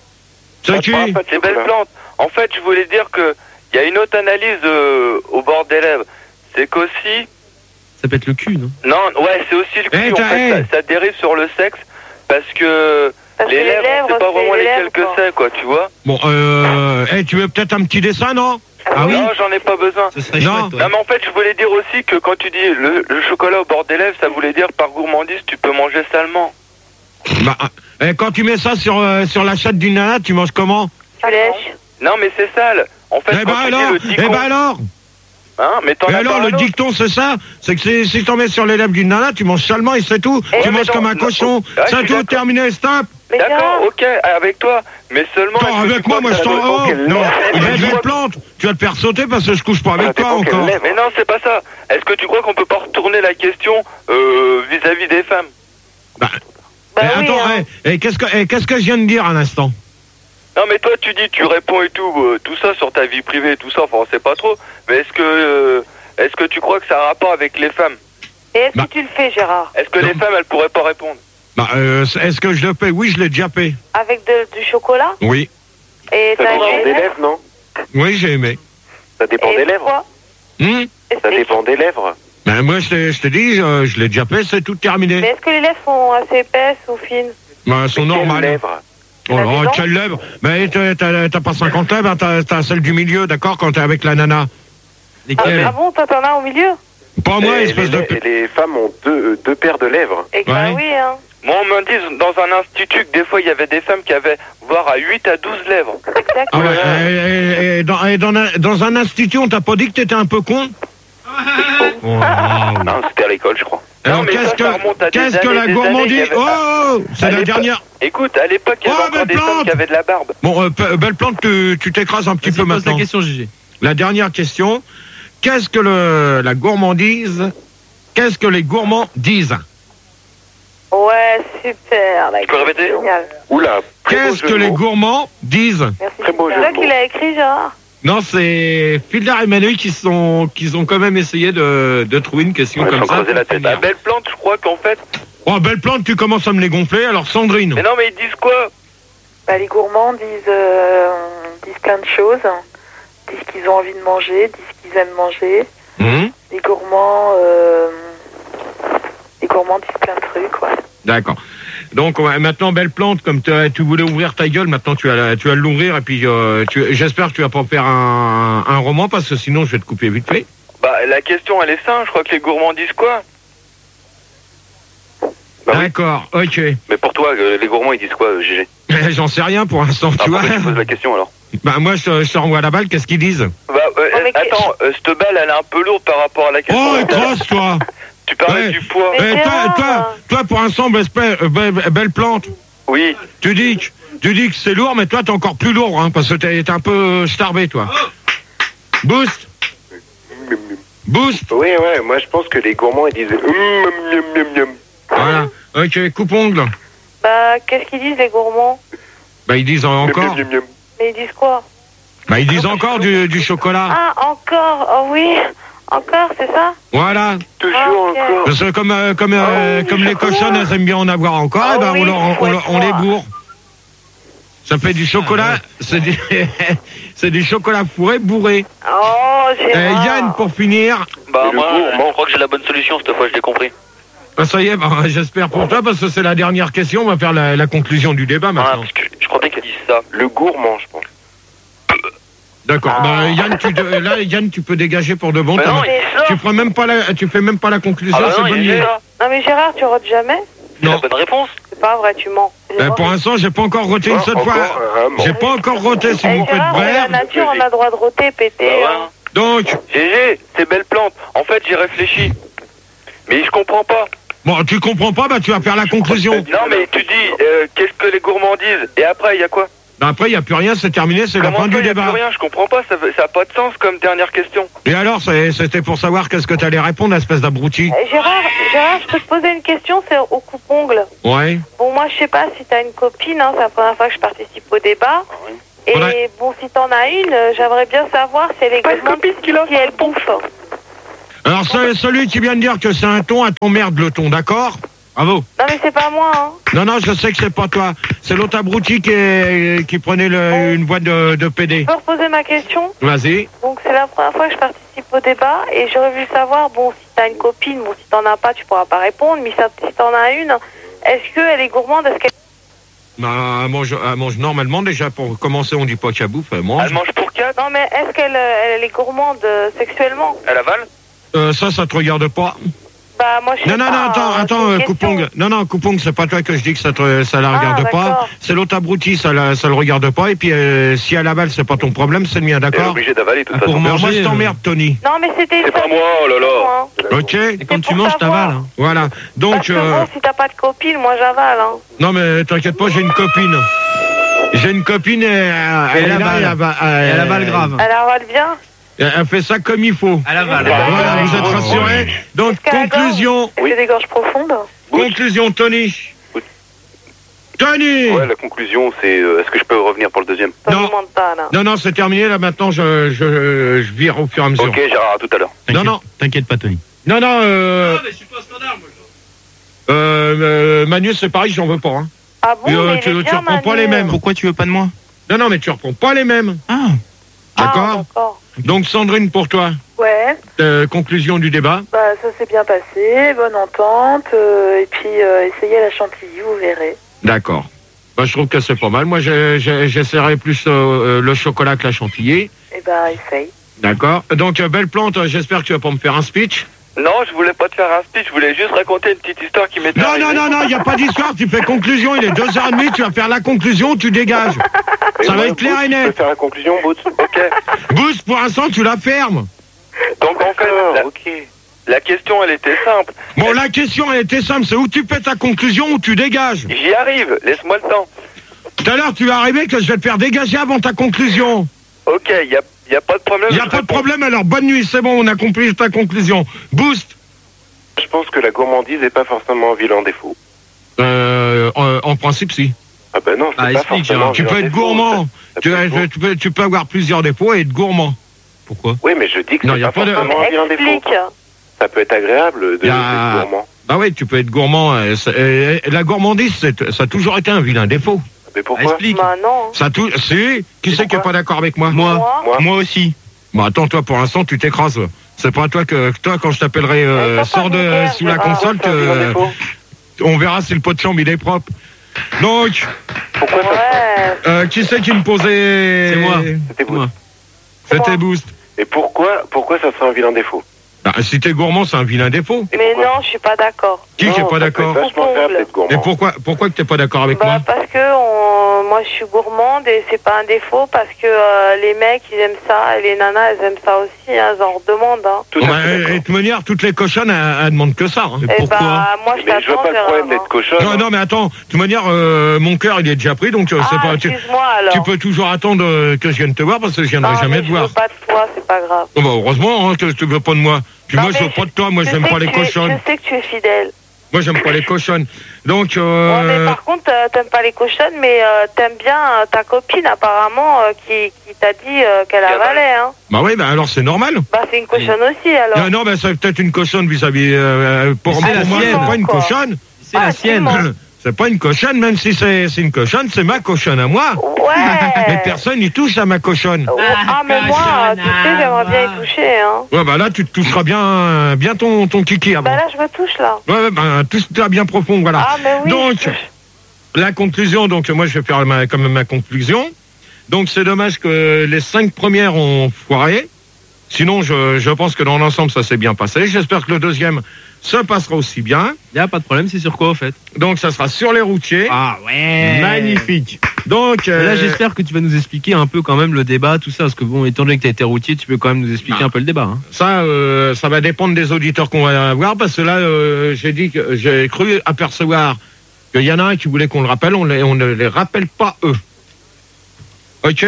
C'est qui? C'est belle plante. En fait, je voulais dire que il y a une autre analyse euh, au bord des lèvres. C'est qu'aussi, Ça peut être le cul, non? non, ouais, c'est aussi le cul. Eh, en t'as- fait, eh. ça, ça dérive sur le sexe parce que Parce les que les lèvres, lèvres, on sait pas c'est vraiment les lesquelles lèvres, que quoi. c'est, quoi, tu vois. Bon, euh, eh, tu veux peut-être un petit dessin, non? Ah oui? Non, j'en ai pas besoin. Ce serait Non. chouette, ouais. Non, mais en fait, je voulais dire aussi que quand tu dis le, le chocolat au bord des lèvres, ça voulait dire par gourmandise, tu peux manger salement. Bah, eh, quand tu mets ça sur, euh, sur la chatte d'une nana, tu manges comment? Tu lèches. Non, mais c'est sale. En fait, Eh quand ben tu alors, dis le eh dicton, ben alors, hein, mais t'en et as alors pas un le autre. dicton c'est ça, c'est que c'est- si t'en mets sur les lèvres d'une nana, tu manges salement et c'est tout. Eh, tu mais manges non, comme un non, cochon. ouais, je c'est suis tout, d'accord. terminé, stop. Mais D'accord, Gérard, ok, avec toi, mais seulement... Attends, est-ce que avec tu moi, crois moi que je ça t'en... dépend Oh, quelle non, lèvre il Mais est tu belle vois- plante. Tu vas te faire sauter parce que je couche pas avec Ça toi dépend quelle encore. lèvre. Mais non, c'est pas ça. Est-ce que tu crois qu'on peut pas retourner la question euh, vis-à-vis des femmes? Bah, bah eh, oui, attends, hein. eh, eh, qu'est-ce que eh, qu'est-ce que je viens de dire à l'instant? Non, mais toi, tu dis, tu réponds et tout, euh, tout ça sur ta vie privée et tout ça, enfin, on sait pas trop. Mais est-ce que, euh, est-ce que tu crois que ça a rapport avec les femmes? Et est-ce Bah. que tu le fais, Gérard? Est-ce que Non. les femmes, elles pourraient pas répondre? Bah, euh, est-ce que je le paie? Oui, je l'ai déjà payé. Avec de- du chocolat? Oui, Et Ça t'as dépend aimé des lèvres, non? oui, j'ai aimé. Ça dépend Et des lèvres. pourquoi? Hum Et Ça c'est- dépend des lèvres. Ben moi je t'ai je t'ai dit, je, je l'ai déjà payé, c'est tout Mais terminé. est-ce que les lèvres sont assez épaisses ou fines? Ben, elles sont Mais quelles normales. lèvres? Oh, T'as oh, des dents quelle lèvre? Ben t'as- t'as t'as pas cinquante lèvres, hein, t'as t'as celle du milieu, d'accord, quand t'es avec la nana. Ah, Lesquels? ah bon, toi t'en as au milieu? Pas moi, les, espèce les- de... les femmes ont deux, euh, deux paires de lèvres. Et que bah Ouais. oui, hein. Moi, on me dit dans un institut que des fois, il y avait des femmes qui avaient voire à huit à douze lèvres. Ah Exactement. ouais, et, et- et dans, et dans, un, dans un institut, on t'a pas dit que t'étais un peu con? Oh, wow. Non, c'était à l'école, je crois. Alors Non, mais qu'est-ce ça, ça remonte à que, des qu'est-ce que années, la des gourmandise? années, il y avait- Oh, c'est À la l'époque- dernière. Écoute, à l'époque, il y avait Oh, encore belle des femmes plante qui avaient de la barbe. Bon, euh, Pe- belle plante, tu tu t'écrases un petit Vas-y, peu pose la maintenant. question, Gégé. La dernière question. Qu'est-ce que le, la gourmandise? Qu'est-ce que les gourmands disent? Ouais, super. la Tu peux répéter? Génial. Oula, très beau Qu'est-ce jeu que de les mots. gourmands disent? Merci. Très beau C'est jeu toi de qui mots. l'as écrit, Gérard? Non, c'est Fildar et Manu qui sont, qui ont quand même essayé de, de trouver une question Ouais, comme faut ça. creuser la pour tête. La finir. belle plante, je crois qu'en fait. Oh, belle plante, tu commences à me les gonfler. Alors, Sandrine. Mais non, mais ils disent quoi? Bah, les gourmands disent, euh, disent plein de choses. Disent qu'ils ont envie de manger, disent qu'ils aiment manger. Hum, Les gourmands, euh, les gourmands disent plein de trucs, ouais. D'accord. Donc, ouais, maintenant, belle plante, comme tu tu voulais ouvrir ta gueule, maintenant tu vas, la- tu vas l'ouvrir. Et puis, euh, tu- j'espère que tu vas pas faire un, un roman, parce que sinon, je vais te couper vite fait. Bah, la question, elle est simple. Je crois que les gourmands disent quoi? Bah oui. D'accord, ok. Mais pour toi, euh, les gourmands, ils disent quoi, euh, G G? J'en sais rien pour l'instant, Ah, tu vois. pourquoi tu poses la question alors? Bah, moi, je, je te renvoie la balle, qu'est-ce qu'ils disent? Bah, euh, Oh, mais que- attends, euh, cette balle, elle est un peu lourde par rapport à la question. Oh, crosse, toi! Tu parlais Ouais. du poids. Mais Eh, toi, Gérard, toi, hein. toi, pour l'instant, belle, euh, belle, belle plante, Oui. tu dis que, tu dis que c'est lourd, mais toi, t'es encore plus lourd, hein, parce que t'es t'es un peu starbé, toi. Boost! Boost! Oui, ouais, moi je pense que les gourmands, ils disent hum, hum, hum, hum, hum. Voilà. Ok, coupe-ongle. Bah, qu'est-ce qu'ils disent, les gourmands? Bah, ils disent encore. Hum, hum, hum. Mais ils disent quoi? Bah, ils disent encore du, du chocolat. Ah, encore? Oh oui, encore, c'est ça? Voilà. Toujours Ah, ok. encore. Parce que comme, euh, comme, euh, oui, comme les chocolat. cochonnes, elles aiment bien en avoir encore, Ah eh ben, oui, on, leur- on, faut leur- on les être bourre. Ça fait du chocolat, c'est du, c'est du chocolat fourré bourré. Oh, Euh, Gérard. Yann, pour finir, Bah, Et le moi, gourmand. je crois que j'ai la bonne solution cette fois, je l'ai compris. bah, ça y est, bah, j'espère pour toi, parce que c'est la dernière question, on va faire la, la conclusion du débat Ah, maintenant. parce que je crois bien qu'ils disent ça. Le gourmand, je pense. D'accord, Ah. bah, Yann, tu, de- là, Yann, tu peux dégager pour de bon. Mais t'as- non, Mais il dit ça. tu, feras même pas la, tu fais même pas la conclusion, Ah bah c'est non, bonne il dit idée. ça. Non, mais Gérard, tu rotes jamais? C'est la Non. bonne réponse. C'est pas vrai, tu mens. Euh, pour l'instant, j'ai pas encore roté une Ah, seule encore fois. un mot. J'ai pas encore roté, si Eh, vous me faites Gérard, c'est la bref. nature, on a le droit de roter, péter. Bah ouais. hein. Donc, G G, c'est belle plante. En fait, j'ai réfléchi. Mais je comprends pas. bon, tu comprends pas, bah, tu vas faire la conclusion. Non, mais tu dis, euh, qu'est-ce que les gourmands disent? Et après, il y a quoi? Bah, après, il n'y a plus rien, c'est terminé, c'est la Comment fin ça, du y a débat. plus rien? Je comprends pas. Ça, veut- ça a pas de sens comme dernière question. Et alors, c'est- c'était pour savoir qu'est-ce que t'allais répondre, espèce d'abruti. Eh, Gérard, Gérard, je peux te poser une question, c'est au coupe-ongle. Ouais. Bon, moi, je sais pas si t'as une copine, hein, c'est la première fois que je participe au débat. Et Faudrait- bon, si t'en as une, euh, j'aimerais bien savoir si elle est gourmande, si elle bouffe. Alors, ce- celui qui vient de dire que c'est un ton, à ton merde le ton, d'accord? Bravo. Non, mais c'est pas moi, hein. Non, non, je sais que c'est pas toi. C'est l'autre abruti qui, est- qui prenait le- une voix de, de P D. Je peux reposer ma question? Vas-y. Donc, c'est la première fois que je participe au débat et j'aurais voulu savoir, bon, si t'as une copine, bon, si t'en as pas, tu pourras pas répondre, mais ça- si t'en as une, est-ce qu'elle est gourmande? Est-ce qu'elle... Bah, elle mange, elle mange normalement déjà. Pour commencer, on dit pas qu'elle bouffe, elle mange. Elle mange pour quatre? Non, mais est-ce qu'elle euh, elle est gourmande euh, sexuellement? Elle avale? Euh, ça, ça te regarde pas. Bah, moi, je sais Non, non, pas, non, attends, hein, attends, c'est une euh, question. Coupong. Non, non, Coupong, c'est pas toi que je dis que ça, te, ça la Ah, regarde pas. d'accord. C'est l'autre abruti, ça, la, ça le regarde pas. Et puis, euh, si elle avale, c'est pas ton problème, c'est le mien, Elle est d'accord? obligée d'avaler, de toute Pour façon. Alors, moi, manger, je t'emmerde, Tony. Non, mais c'était... C'est pas moi, oh là là. Ok? Et quand C'est tu pour manges, savoir. t'avales. Hein. Voilà. Parce Donc, que euh, bon, si t'as pas de copine, moi, j'avale, hein. non, mais t'inquiète pas, j'ai une copine. J'ai une copine et euh, elle, Elle est là, avale. elle ava- Et elle avale grave. Elle avale bien? Elle elle fait ça comme il faut. Elle avale. Voilà, vous êtes rassurés? Donc, Est-ce qu'elle conclusion. Est-ce que des gorges profondes? Conclusion, Tony. Tony! Ouais, la conclusion, c'est euh, est-ce que je peux revenir pour le deuxième? Ça Non. ne demande pas, là. Non, non, c'est terminé. Là, maintenant, je, je, je vire au fur et à mesure. Ok, Gérard, à tout à l'heure. Non, non. T'inquiète pas, Tony. Non, non, euh, mais je suis pas standard, moi. euh, euh, Manu, c'est pareil, j'en veux pas. Hein. Ah bon, Euh, mais tu- il est tu bien, reprends pas Manu. les mêmes. Pourquoi tu veux pas de moi? Non, non, mais tu reprends pas les mêmes. Ah. Ah, D'accord? d'accord. Donc, Sandrine, pour toi, Ouais, euh, conclusion du débat. bah ça s'est bien passé, bonne entente, euh, et puis euh, essayez la chantilly, vous verrez. D'accord. Bah, je trouve que c'est pas mal. Moi, j'ai- j'ai- j'essaierai plus euh, euh, le chocolat que la chantilly. Et ben essaye. D'accord. Donc, euh, belle plante, euh, j'espère que tu vas pas me faire un speech. Non, je voulais pas te faire un speech, je voulais juste raconter une petite histoire qui m'est Non, arrivée. non, non, non, il n'y a pas d'histoire. Tu fais conclusion, il est deux heures trente, tu vas faire la conclusion, tu dégages. Ça va être clair et Tu peux net. faire la conclusion, Boots? Ok. Boost, pour l'instant, tu la fermes. Donc en fait, la, ok. la question, elle était simple. Bon, la question, elle était simple. C'est où tu fais ta conclusion ou tu dégages. J'y arrive, laisse-moi le temps. Tout à l'heure, tu vas arriver que je vais te faire dégager avant ta conclusion. Ok, il n'y a, y a pas de problème. Il n'y a je pas de réponds. problème, alors bonne nuit, c'est bon, on a compris ta conclusion. Boost. Je pense que la gourmandise n'est pas forcément un vilain défaut. Euh, en, en principe, si. Ah ben non, c'est Ah, pas explique, forcément Gérard. un Tu vilain peux être défaut, gourmand. ça- ça Tu, peut être bon. tu peux, tu peux avoir plusieurs défauts et être gourmand. Pourquoi? Oui, mais je dis que Non, c'est y a pas, pas de- forcément un vilain défaut. Explique. Ça peut être agréable de Y a- d'être gourmand. Bah oui, tu peux être gourmand. euh, c'est- euh, la gourmandise, c'est- ça a toujours été un vilain défaut. Mais pourquoi? Explique. Bah non. Ça a tout. Si. Qui c'est qui est pas d'accord avec moi? Moi. Moi. Moi. Moi aussi. Bon, attends, toi, pour l'instant, tu t'écrases. C'est pas toi que toi quand je t'appellerai euh, Mais sors papa, de mon sous la père, console C'est un vilain que défaut. on verra si le pot de chambre il est propre. Donc, Pourquoi ça? Ouais. euh, qui c'est qui me posait? C'est moi. C'était Boots. Moi. C'était Boost. Et pourquoi, pourquoi ça serait un vilain défaut? Bah, si t'es gourmand, c'est un vilain défaut. Et Mais pourquoi? non, je suis pas d'accord. Qui qui est Non, pas ça peut d'accord? être vachement agréable d'être Et gourmand. pourquoi pourquoi que t'es pas d'accord avec Bah moi? parce que on- moi je suis gourmande et c'est pas un défaut parce que euh, les mecs ils aiment ça et les nanas elles aiment ça aussi, hein, elles en redemandent. Hein. Tout Bon, à bah, fait et d'accord. de toute manière, toutes les cochonnes, elles, elles demandent que ça. Hein. Mais Et pourquoi? bah moi je Mais je vois t'attends pas le problème Gérard, d'être hein. cochonne. Non, non, mais attends, de toute manière, euh, mon cœur, il est déjà pris, donc euh, c'est Ah, pas. Tu, excuse-moi alors. tu peux toujours attendre euh, que je vienne te voir parce que je viendrai Ah, jamais mais te je voir. veux pas de toi, c'est pas grave. Bon, bah, heureusement hein, que tu veux pas de moi. Puis Non, moi, je mais veux pas de toi, moi, je j'aime sais pas que les tu es- cochonnes. Je sais que tu es fidèle. Moi, j'aime pas les cochonnes. Donc, Ouais, euh, mais par contre, euh, t'aimes pas les cochonnes, mais euh, t'aimes bien euh, ta copine apparemment euh, qui, qui t'a dit euh, qu'elle Qui avale. avalait. Hein. bah oui, bah alors c'est normal. Bah c'est une cochonne aussi alors. Non, non, bah c'est peut-être une cochonne vis-à-vis. Euh, pour C'est moi, la pour moi, sienne, c'est pas une quoi. cochonne. C'est la Ah, sienne. dis-moi. C'est pas une cochonne, même si c'est c'est une cochonne, c'est ma cochonne à moi. Ouais. Mais personne n'y touche à ma cochonne. Oh, ah mais moi, euh, tu sais, j'aimerais bien y toucher. Hein. Ouais, bah là, tu te toucheras bien, bien ton, ton kiki avant. Bah là, je me touche là. Ouais, ouais, bah, touche-toi bien profond, voilà. Ah mais oui. Donc, je touche. la conclusion, donc moi je vais faire ma, quand même ma conclusion. Donc c'est dommage que les cinq premières ont foiré. Sinon, je, je pense que dans l'ensemble, ça s'est bien passé. J'espère que le deuxième se passera aussi bien. Y a pas de problème, c'est sur quoi au fait? Donc ça sera sur les routiers. Ah ouais. Magnifique. Donc, Mais euh, là, j'espère que tu vas nous expliquer un peu quand même le débat, tout ça, parce que bon, étant donné que tu as été routier, tu peux quand même nous expliquer Non. un peu le débat. Hein. ça, euh, ça va dépendre des auditeurs qu'on va avoir, parce que là, euh, j'ai dit que j'ai cru apercevoir qu'il y en a un qui voulait qu'on le rappelle, on, les, on ne les rappelle pas eux. Ok.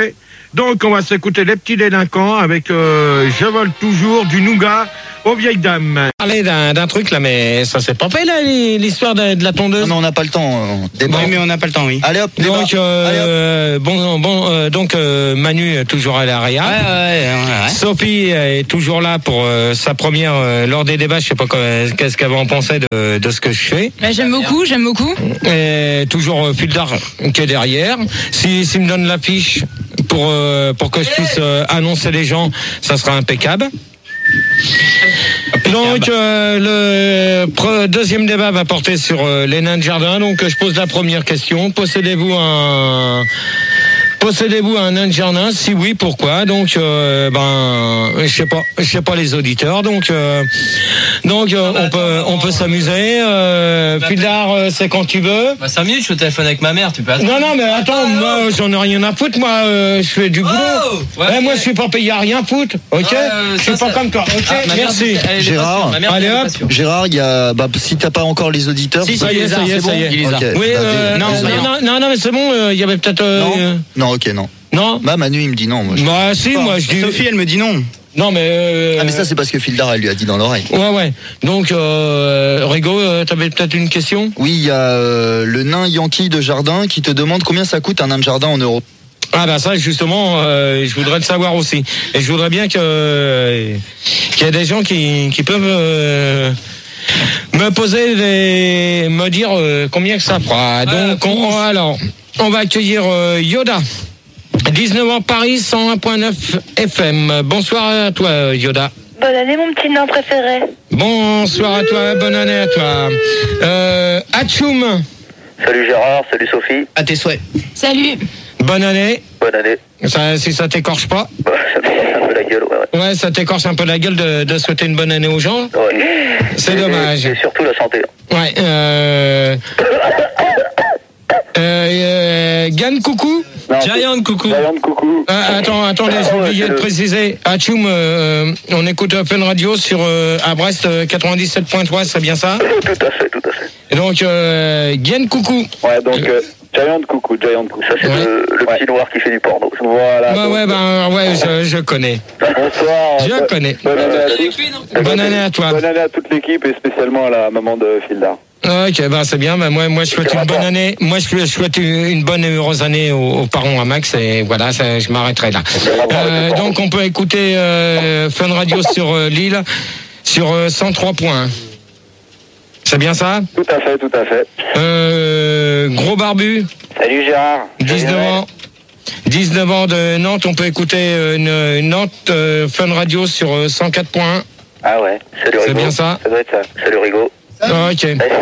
Donc, on va s'écouter Les Petits Délinquants avec euh, Je vole toujours du nougat aux vieilles dames. Parler d'un, d'un truc là, mais ça s'est pas fait là, l'histoire de, de la tondeuse. Non, on n'a pas le temps. Débat. Oui, mais on n'a pas le temps, oui. Allez hop, débat. Donc, euh, Allez hop. bon, bon, euh, donc euh, Manu est toujours à l'arrière. Ouais, ouais, ouais, ouais. Sophie est toujours là pour euh, sa première euh, lors des débats. Je sais pas quoi, qu'est-ce qu'elle va en penser de, de ce que je fais. Bah, j'aime beaucoup, j'aime beaucoup. Et toujours euh, Fildar qui est derrière. Si, s'il me donne l'affiche pour euh, pour que je puisse euh, annoncer les gens, ça sera impeccable. Donc euh, le pre- deuxième débat va porter sur euh, les nains de jardin. Donc je pose la première question. Possédez-vous un Possédez-vous un nain de jardin? Si oui, pourquoi? Donc, euh, ben, je sais pas, je sais pas les auditeurs. Donc, euh, donc, euh, on peut, on peut s'amuser. Euh, Fildar, euh, c'est quand tu veux. Bah, cinq minutes, je suis au téléphone avec ma mère, tu peux attendre. Non, non, mais attends, moi, j'en ai rien à foutre. Moi, euh, je fais du boulot. Oh ouais, Eh, okay. moi, je suis pas payé à rien foutre. Ok, euh, je suis ça, pas ça... comme toi. Ok, ah, merci. Mère, Gérard, allez hop. Gérard, il y a, bah, si t'as pas encore les auditeurs, Si, ça y est, ça y est, ça y est. Okay. Oui, euh, bah, non, des... non, non, non, non, mais c'est bon. Il euh, y avait peut-être. Euh, non, non, ok, non. Non. Bah Manu il me dit non. Moi, je... Bah si, pas. moi je dis. Sophie elle me dit non. Non mais. Euh... Ah mais ça c'est parce que Fildar elle lui a dit dans l'oreille. Ouais ouais. Donc euh, Rigo, euh, t'avais peut-être une question? Oui, il y a euh, le nain Yankee de jardin qui te demande combien ça coûte un nain de jardin en euros. Ah bah ça justement, euh, je voudrais le savoir aussi. Et je voudrais bien que euh, qu'il y ait des gens qui qui peuvent euh, me poser des, me dire euh, combien que ça fera. Donc on, alors on va accueillir euh, Yoda. dix-neuf ans Paris, cent un virgule neuf F M. Bonsoir à toi Yoda. Bonne année mon petit nain préféré. Bonsoir à toi, bonne année à toi. Euh, Atchoum. Salut Gérard, salut Sophie. À tes souhaits. Salut. Bonne année. Bonne année. Ça, si ça t'écorche pas. Bah, ça me fait un peu la gueule, ouais. Ouais, ça t'écorche un peu la gueule de, de souhaiter une bonne année aux gens. Ouais. C'est et, dommage. Et surtout la santé. Ouais. Euh... euh, euh Gann coucou. Non, Giant coucou. Giant coucou. Ah, attends, attendez, j'ai oublié de préciser. Atchoum, euh, on écoute Fun Radio sur euh, à Brest euh, quatre-vingt-dix-sept virgule trois, c'est bien ça? Tout à fait, tout à fait. Et donc, euh, Gann coucou. Ouais, donc euh, Giant coucou, Giant coucou. Ça c'est ouais. le, le ouais. petit noir qui fait du porno. Voilà. Bah donc, ouais, ben ouais, je, je connais. Bonsoir. Je bo- connais. Bonne année à tous. Bonne année à toi. Bonne année à toute l'équipe et spécialement à la maman de Fildar. Ok, bah c'est bien. Bah, moi, moi, je souhaite une bonne année. Moi, je souhaite une bonne et heureuse année aux, aux parents à Max. Et voilà, ça, je m'arrêterai là. Euh, donc, on peut écouter euh, Fun Radio sur euh, Lille, sur euh, cent trois points. C'est bien ça? Tout à fait, tout à fait. Euh, Gros Barbu. Salut Gérard. dix-neuf ans. dix-neuf ans de Nantes. On peut écouter une, une Nantes euh, Fun Radio sur euh, cent quatre point un. Ah ouais, salut Rigo. C'est bien ça? Ça doit être ça. Salut Rigo. Ok.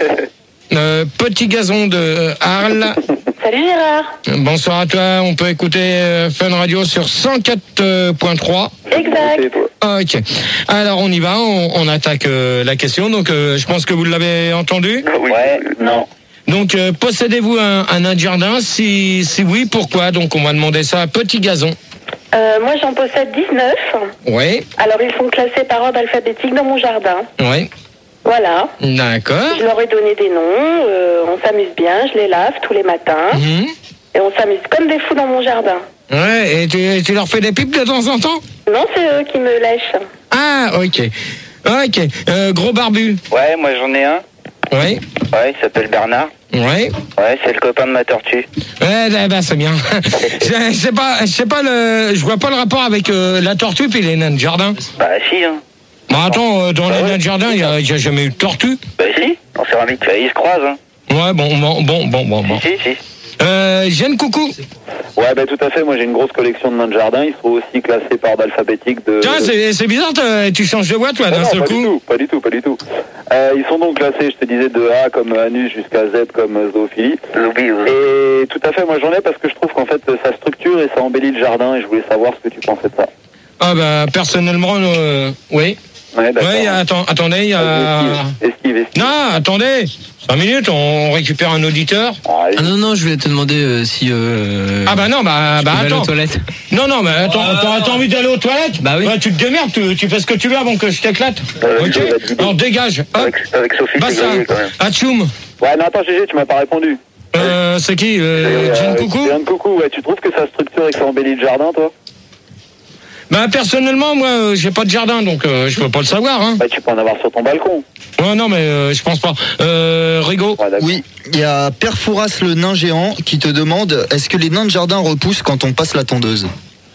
Euh, Petit Gazon de Arles. Salut Gérard. Bonsoir à toi. On peut écouter euh, Fun Radio sur cent quatre point trois. Exact. Ok. Alors on y va. On, on attaque euh, la question. Donc euh, je pense que vous l'avez entendu. Oui. Ouais, non. Donc euh, possédez-vous un, un nain de jardin? Si, si oui, pourquoi? Donc on va demander ça à Petit Gazon. Euh, moi j'en possède dix-neuf. Oui. Alors ils sont classés par ordre alphabétique dans mon jardin. Oui. Voilà. D'accord. Je leur ai donné des noms, euh, on s'amuse bien, je les lave tous les matins. Mmh. Et on s'amuse comme des fous dans mon jardin. Ouais, et tu, tu leur fais des pipes de temps en temps? Non, c'est eux qui me lèchent. Ah, ok. Ok. Euh, Gros Barbu. Ouais, moi j'en ai un. Oui. Ouais, il s'appelle Bernard. Oui. Ouais, c'est le copain de ma tortue. Ouais, bah, bah, c'est bien. je sais pas, je sais pas le, je vois pas le rapport avec euh, la tortue puis les nains de jardin. Bah si, hein. Bah attends, euh, dans les nains de jardin, il y a, y a jamais eu de tortue. Bah si, en céramique, ils se croisent, hein. Ouais, bon, bon, bon, bon, bon. bon. Si, si, si. Euh, Jeanne Coucou. Ouais, bah tout à fait. Moi, j'ai une grosse collection de nains de jardin. Ils sont aussi classés par ordre alphabétique de. Tiens, c'est, c'est bizarre, tu changes de voix, toi, d'un non, seul pas coup. Du tout, pas du tout, pas du tout. Euh, ils sont donc classés, je te disais, de A comme anus jusqu'à Z comme zoophilie. Zoophilie, oui. Et tout à fait, moi j'en ai parce que je trouve qu'en fait ça structure et ça embellit le jardin et je voulais savoir ce que tu pensais de ça. Ah bah personnellement, euh, oui. Ouais, d'accord. Oui, attends, attendez, il y a... Esquive, esquive, esquive. Non, attendez, cinq minutes, on récupère un auditeur. Ah non, non, je voulais te demander euh, si... Euh, ah bah non, bah, bah aller attends. aux toilettes. Non, non, mais attends, Oh. t'as, t'as envie d'aller aux toilettes? Bah oui. Bah, tu te démerdes, tu, tu fais ce que tu veux avant que je t'éclate. Euh, ok, alors dégage. Hop. Avec, avec Sophie, Bah c'est ça, grillé, quand même. Atchoum. Ouais, non, attends, Gégé, tu m'as pas répondu. Euh, Euh, c'est qui euh, Jean Coucou Jean Coucou, ouais. Tu trouves que ça structure et que ça embellit le jardin, toi? Bah personnellement, moi, euh, j'ai pas de jardin, donc euh, je peux pas le savoir. Hein. Bah tu peux en avoir sur ton balcon. Ouais, non, mais euh, je pense pas. Euh, Rigaud. Ouais, Oui, il y a Père Fouras le nain géant qui te demande est-ce que les nains de jardin repoussent quand on passe la tondeuse?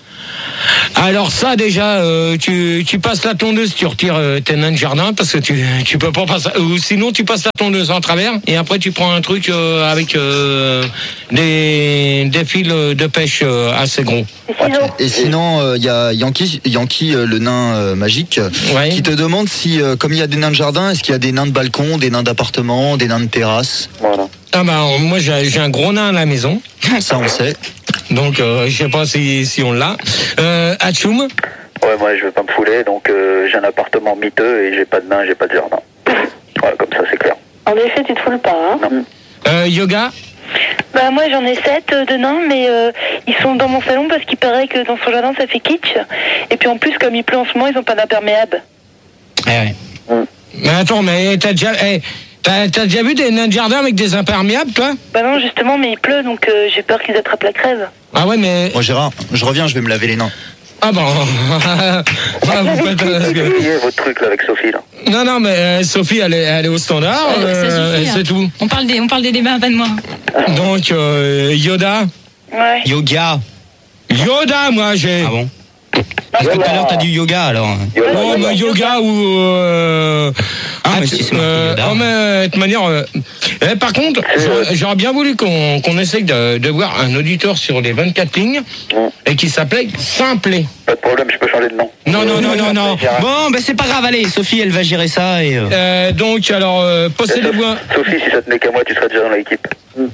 Alors ça déjà, euh, tu, tu passes la tondeuse, tu retires euh, tes nains de jardin parce que tu tu peux pas passer. Ou sinon tu passes la tondeuse en travers et après tu prends un truc euh, avec euh, des des fils de pêche euh, assez gros. Et sinon, il euh, y a Yankee, Yankee euh, le nain euh, magique, ouais. qui te demande si, euh, comme il y a des nains de jardin, est-ce qu'il y a des nains de balcon, des nains d'appartement, des nains de terrasse? Voilà. Ah bah moi j'ai, j'ai un gros nain à la maison. Ça on sait. Donc euh, je sais pas si si on l'a. Euh, Atchoum. Ouais, moi je vais pas me fouler, donc euh, j'ai un appartement miteux et j'ai pas de nain, j'ai pas de jardin. Voilà, comme ça c'est clair. En effet, tu te foules pas, hein? Non. Euh, yoga. Bah moi j'en ai sept euh, de nains, mais euh, ils sont dans mon salon parce qu'il paraît que dans son jardin ça fait kitsch. Et puis en plus comme il pleut en ce moment, ils ont pas d'imperméable. Eh ouais. Mm. Mais attends, mais t'as déjà, eh, t'as, t'as déjà vu des nains de jardin avec des imperméables, toi? Bah non justement, mais il pleut donc euh, j'ai peur qu'ils attrapent la crève. Ah ouais, mais... Bon Gérard, je reviens, je vais me laver les nains. Ah bon. Ah, vous faites, euh, Oubliez votre truc là avec Sophie là. Non, non, mais euh, Sophie, elle est, elle est au standard, Ouais, euh, ça suffit, c'est hein. tout. On parle des, on parle des débats, pas de moi. Donc, euh, Yoda. Ouais. Yoga. Yoda, moi, j'ai... Ah bon? Parce que tout à l'heure, t'as dit yoga, alors. Oh, mais yoga ou... Euh... Ah, mais si c'est marqué euh, Yoda. oh, mais, de toute manière... euh, eh, par contre, j'aurais, j'aurais bien voulu qu'on, qu'on essaye de, de voir un auditeur sur les vingt-quatre lignes et qui s'appelait Simplet. Pas de problème, je peux changer de nom. Non, non, non, non, non. Bon, ben c'est pas grave, allez, Sophie, elle va gérer ça et... Euh... Euh, donc, alors, euh, possédez-vous un... Sophie, si ça tenait qu'à moi, tu serais déjà dans l'équipe.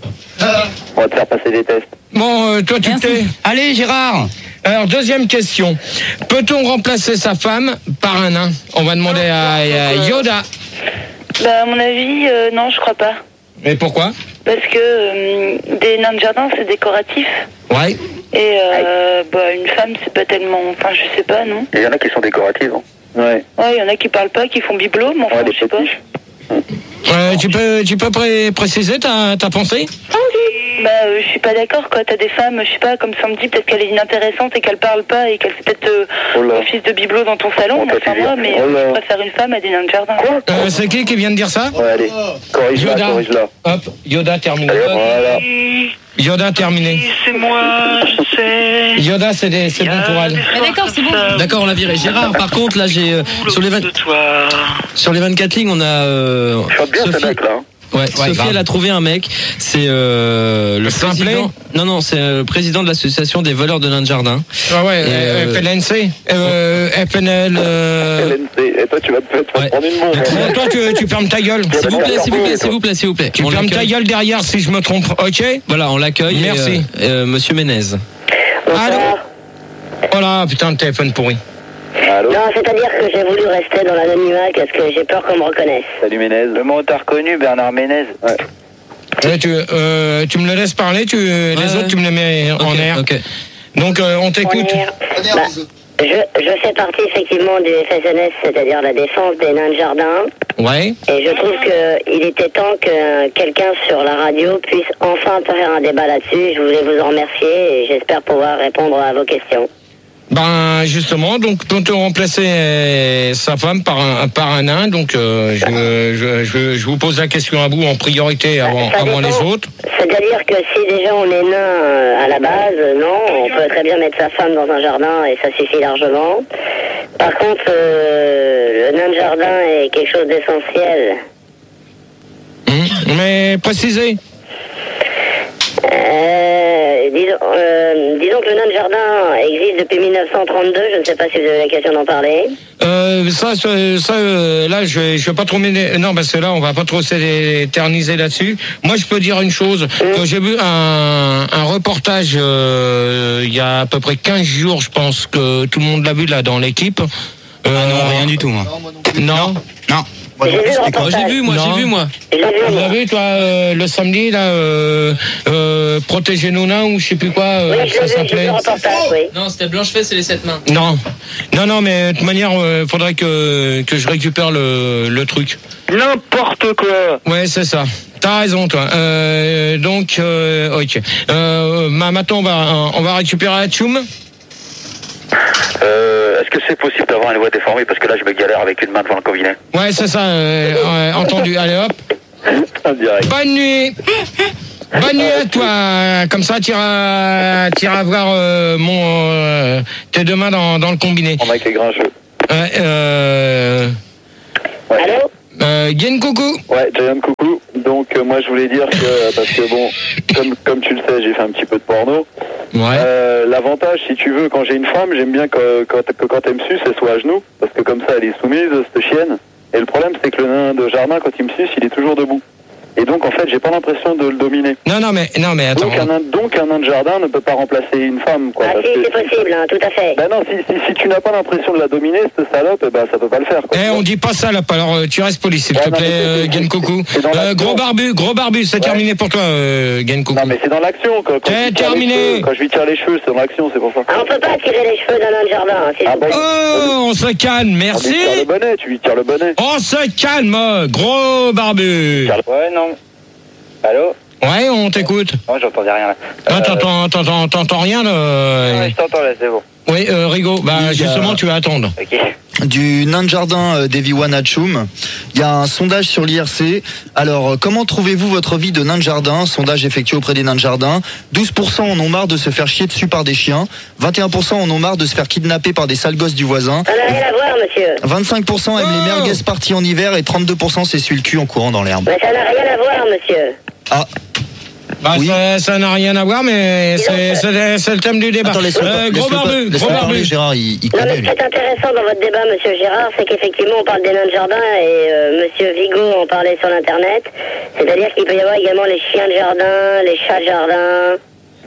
On va te faire passer des tests. Bon, euh, toi, tu Merci. t'es... Allez, Gérard. Alors, deuxième question. Peut-on remplacer sa femme par un nain? On va demander à, à Yoda. Bah à mon avis, euh, non je crois pas. Mais pourquoi? Parce que euh, des nains de jardin c'est décoratif. Ouais. Et euh, bah une femme c'est pas tellement... Enfin je sais pas, non? Il y en a qui sont décoratives. Hein. Ouais. Ouais, il y en a qui parlent pas, qui font bibelot, mais enfin Ouais, des je sais pas. Euh, tu peux, tu peux pré- préciser ta, ta pensée? Bah euh, je suis pas d'accord quoi, t'as des femmes, je sais pas, comme ça me dit, peut-être qu'elle est inintéressante et qu'elle parle pas et qu'elle fait peut-être euh, Oh là. office de bibelot dans ton salon, Oh, mais enfin t'as moi, dit- mais Oh euh, là. je préfère une femme à des nains de jardin. Euh, c'est qui qui vient de dire ça? Ouais, allez. Corrige-la, Yoda. corrige-la. Hop, Yoda terminé. Allez, voilà. Yoda terminé. C'est moi, je sais. Yoda, c'est, des, c'est bon pour elle. Ah, d'accord, c'est bon. D'accord, on l'a viré. Gérard, par contre, là, j'ai... euh, sur, les vingt... De toi. sur les vingt-quatre lignes, on a... Euh, Chante bien ce mec là. hein. Ouais, Sophie, grave. elle a trouvé un mec. C'est euh, le Simplet président. Non, non, c'est euh, le président de l'association des voleurs de nains de jardin. Ah ouais, Et, euh, F L N C, euh, F N L. Euh... L N C. Et toi, tu vas te faire Ouais. prendre une montre. Bon, toi, tu, tu fermes ta gueule. S'il vous plaît, s'il vous plaît, s'il vous plaît, s'il vous plaît. Tu On fermes ta l'accueille. gueule derrière si je me trompe, ok? Voilà, on l'accueille. et, Merci. euh, euh, Monsieur Ménez. Allô? Oh là, putain, le téléphone pourri. Allô? Non, c'est-à-dire que j'ai voulu rester dans l'anonymat parce que j'ai peur qu'on me reconnaisse. Salut Ménez. Le mot t'as reconnu, Bernard Ménez. Ouais. Ouais, tu, euh, tu me le laisses parler, tu, les ouais. autres, tu me les mets en Ok, air. ok. Donc, euh, on t'écoute. Bah, je, je fais partie effectivement du F S N S, c'est-à-dire la défense des nains de jardin. Ouais. Et je trouve qu'il était temps que quelqu'un sur la radio puisse enfin faire un débat là-dessus. Je voulais vous en remercier et j'espère pouvoir répondre à vos questions. Ben justement, donc peut-on remplacer euh, sa femme par un par un nain. Donc euh, je, je, je je vous pose la question à vous en priorité avant Ça avant dépend. les autres. C'est-à-dire que si déjà on est nain euh, à la base, non, on peut très bien mettre sa femme dans un jardin et ça suffit largement. Par contre, euh, le nain de jardin est quelque chose d'essentiel. Hum, Mais précisez. Euh, disons, euh, disons que le nain de jardin existe depuis mille neuf cent trente-deux, je ne sais pas si vous avez l'occasion d'en parler. Euh, ça, ça, ça, euh, là, je vais, je vais pas trop m'éner- non, parce que là, on va pas trop s'éterniser là-dessus. Moi, je peux dire une chose. Mmh. Que j'ai vu un, un reportage euh, il y a à peu près quinze jours, je pense que tout le monde l'a vu là dans l'équipe. Euh, Ah non, rien du tout, moi. Non. Non. Moi, non plus, c'était quoi? J'ai vu, moi, Non. j'ai vu, moi. J'ai vu, Vous moi. avez vu, toi, euh, le samedi, là, euh, euh, Protégez nos nains, ou je sais plus quoi, euh, Oui, je ça l'ai vu, j'ai vu s'appelait. le reportage, oui. Non, c'était Blanche-Fesse et les sept mains. Non, non, non, mais de toute manière, euh, faudrait que, que je récupère le, le truc. N'importe quoi. Ouais, c'est ça. T'as raison, toi. Euh, donc, euh, ok. Euh, ma- maintenant, on va, on va récupérer la tchoum. Euh, est-ce que c'est possible d'avoir une voix déformée? Parce que là, je me galère avec une main devant le cabinet. Ouais, c'est ça. Euh, ouais, entendu. Allez, hop. Bonne nuit. Bonne nuit à toi. Comme ça, tu iras, tu iras voir euh, mon, euh, tes deux mains dans, dans le combiné. On a été grincheux. Ouais, euh... Allô? Euh, Gen coucou. Ouais, Giant coucou. Donc euh, moi je voulais dire que parce que bon, comme comme tu le sais, j'ai fait un petit peu de porno. Ouais. Euh, L'avantage, si tu veux, quand j'ai une femme, j'aime bien que, que, que quand elle me suce, elle soit à genoux, parce que comme ça, elle est soumise, cette chienne. Et le problème, c'est que le nain de jardin, quand il me suce, il est toujours debout. Et donc, en fait, j'ai pas l'impression de le dominer. Non, non, mais, non, mais attends. Donc un, nain, donc, un nain de jardin ne peut pas remplacer une femme, quoi. Ah parce si, que- c'est possible, hein, tout à fait. Ben non, si, si, si tu n'as pas l'impression de la dominer, cette salope, eh ben ça peut pas le faire, quoi. Eh, on dit pas ça, là, alors euh, tu restes poli, s'il Ouais, te non, plaît, mais euh, c'est- Gen coucou. c'est dans Euh, l'action. gros barbu, gros barbu, c'est Ouais. terminé pour toi, euh, Gen coucou. Non, mais c'est dans l'action, quand, quand, Eh, je lui tire les terminé. cheveux, quand je lui tire les cheveux, c'est dans l'action, c'est pour ça. Ah, on peut pas tirer les cheveux d'un nain de jardin, hein, s'il Ah vous plaît. bon Oh, on se calme, On lui merci. tire le bonnet, tu lui tires le bonnet. On se calme, gros barbu. Ouais, non. Allô? Ouais, on t'écoute. Non, j'entendais rien là. Non, t'entends, t'entends, t'entends rien, là. Ouais, je t'entends là, c'est bon. Oui, euh, Rigo, bah, Il y a- justement, tu vas attendre. Ok. Du nain de jardin euh, d'Eviwan Hatchoum. Il y a un sondage sur l'I R C. Alors, euh, comment trouvez-vous votre vie de nain de jardin? Sondage effectué auprès des nains de jardin. douze pour cent en ont marre de se faire chier dessus par des chiens. vingt et un pour cent en ont marre de se faire kidnapper par des sales gosses du voisin. Ça n'a rien à voir, monsieur. vingt-cinq pour cent aiment Oh. les merguez parties en hiver et trente-deux pour cent s'essuient le cul en courant dans l'herbe. Mais ça n'a rien à voir, monsieur. Ah, Bah, Oui. ça, ça n'a rien à voir, mais c'est, c'est, c'est le thème du débat. attends, laisse-le Euh, gros laisse-le pas- barbu, laisse-le gros parler, barbu. Gérard, il, il Non, mais connaît, ce lui. qui est intéressant dans votre débat, monsieur Gérard, c'est qu'effectivement, on parle des nains de jardin et euh, monsieur Vigo en parlait sur l'internet. C'est-à-dire qu'il peut y avoir également les chiens de jardin, les chats de jardin.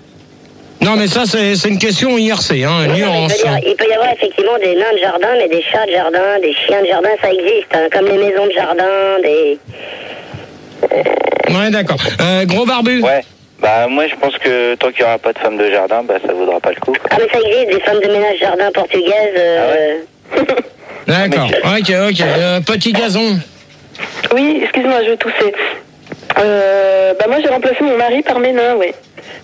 Non, mais ça, c'est, c'est une question I R C, hein, Non, mais nuance. je veux dire, il peut y avoir effectivement des nains de jardin, mais des chats de jardin, des chiens de jardin, ça existe, hein, comme les maisons de jardin, des... Ouais, d'accord. Euh, gros barbu. Ouais. Bah, moi, je pense que tant qu'il n'y aura pas de femme de jardin, bah, ça vaudra pas le coup. Ah, mais ça existe, des femmes de ménage jardin portugaises. Euh... D'accord. Ok, ok. Euh, petit gazon. Oui, excuse-moi, je toussais. Euh, bah moi j'ai remplacé mon mari par mes nains, oui.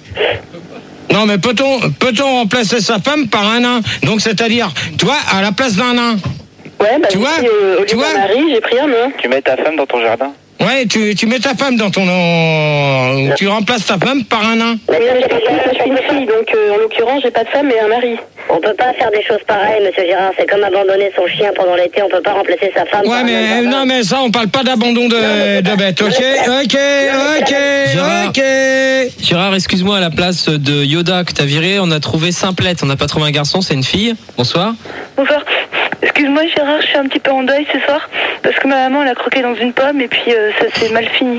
Non, mais peut-on, peut-on remplacer sa femme par un nain? Donc, c'est-à-dire, toi, à la place d'un nain. Ouais, bah Tu j'ai vois pris, euh, au lieu Tu vois d'un mari, j'ai pris un nain. Tu mets ta femme dans ton jardin? Ouais, tu, tu mets ta femme dans ton... euh, tu remplaces ta femme par un nain. Oui, mais je suis- je suis une fille, donc euh, en l'occurrence j'ai pas de femme mais un mari. On peut pas faire des choses pareilles, monsieur Gérard. C'est comme abandonner son chien pendant l'été. On peut pas remplacer sa femme. par Ouais, un mais nain de jardin. non, mais ça, on parle pas d'abandon de, de bête, ok? Ok, ok, Gérard. ok. Gérard, excuse-moi, à la place de Yoda que t'as viré, on a trouvé Simplette. On n'a pas trouvé un garçon, c'est une fille. Bonsoir. Bonsoir. Excuse-moi Gérard, je suis un petit peu en deuil ce soir parce que ma maman elle a croqué dans une pomme et puis euh, ça s'est mal fini.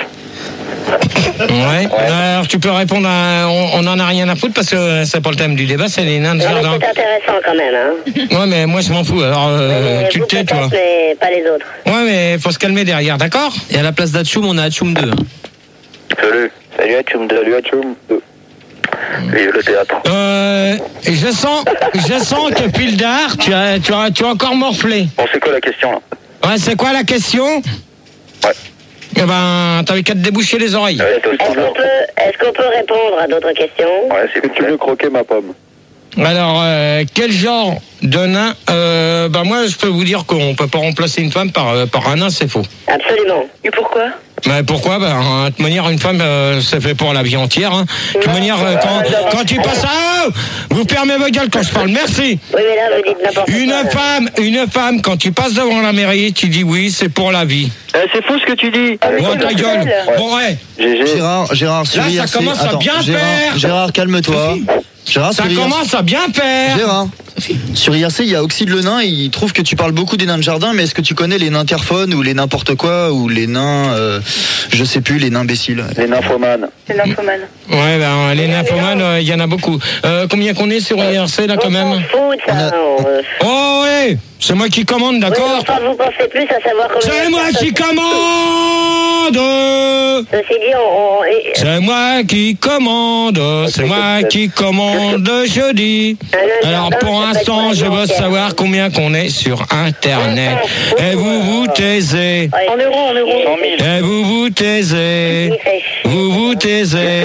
Ouais. Alors, tu peux répondre à... On, on en a rien à foutre parce que c'est pas le thème du débat, c'est les nains de Non, mais jardin. c'est intéressant quand même, hein. Ouais, mais moi, je m'en fous. Alors, euh, Mais tu vous te tais, peut-être, toi. mais pas les autres. Ouais, mais faut se calmer derrière, d'accord? Et à la place d'Hatchoum, on a Hatchoum deux. Salut. Salut Hatchoum deux. Salut Hatchoum deux. Vive le théâtre. Euh, je sens, je sens que Pildar, tu as, tu as, tu as encore morflé. Bon, c'est quoi la question là? Ouais, c'est quoi la question? Ouais. Eh ben, t'avais qu'à te déboucher les oreilles. Ouais, toi aussi, Est-ce qu'on peut, est-ce qu'on peut répondre à d'autres questions? Ouais, c'est Est-ce que tu veux croquer ma pomme? Alors, euh, quel genre de nain? euh, Ben moi, je peux vous dire qu'on peut pas remplacer une femme par, euh, par un nain, c'est faux. Absolument. Et pourquoi? Mais pourquoi? Ben, de toute manière, une femme, euh, c'est fait pour la vie entière. Hein. De toute manière, euh, quand, quand tu passes à... Oh, vous fermez votre gueule quand je parle, merci. Oui, mais là, vous dites n'importe Une quoi. là. femme, une femme, quand tu passes devant la mairie, tu dis oui, c'est pour la vie. Eh, c'est faux ce que tu dis. Ah, mais Bon, c'est ta gueule. mortel. Bon, ouais. G G. Gérard, Gérard, sur Là, ça I R C. commence à Attends, bien Gérard, faire. Gérard, calme-toi. Gérard, Ça sur I R C. commence à bien faire. Gérard, Sur I R C, il y a Oxyde le nain, il trouve que tu parles beaucoup des nains de jardin, mais est-ce que tu connais les nains terphones ou les n'importe quoi ou les nains, euh, je sais plus, les nains imbéciles? Les nymphomanes. Les nymphomanes. Ouais, ben, les nymphomanes, il euh, y en a beaucoup. Euh, combien qu'on est sur I R C, là, quand même? Oh, ouais, c'est moi qui commande, d'accord? Oui, vous pensez plus à savoir combien... C'est moi qui commande! Ceci dit, on... on... C'est moi qui commande, c'est moi qui commande jeudi. Alors, pour l'instant, je veux savoir combien qu'on est sur Internet. Et vous vous taisez. En euros, en euros. cent mille. Et vous vous taisez. Vous vous taisez.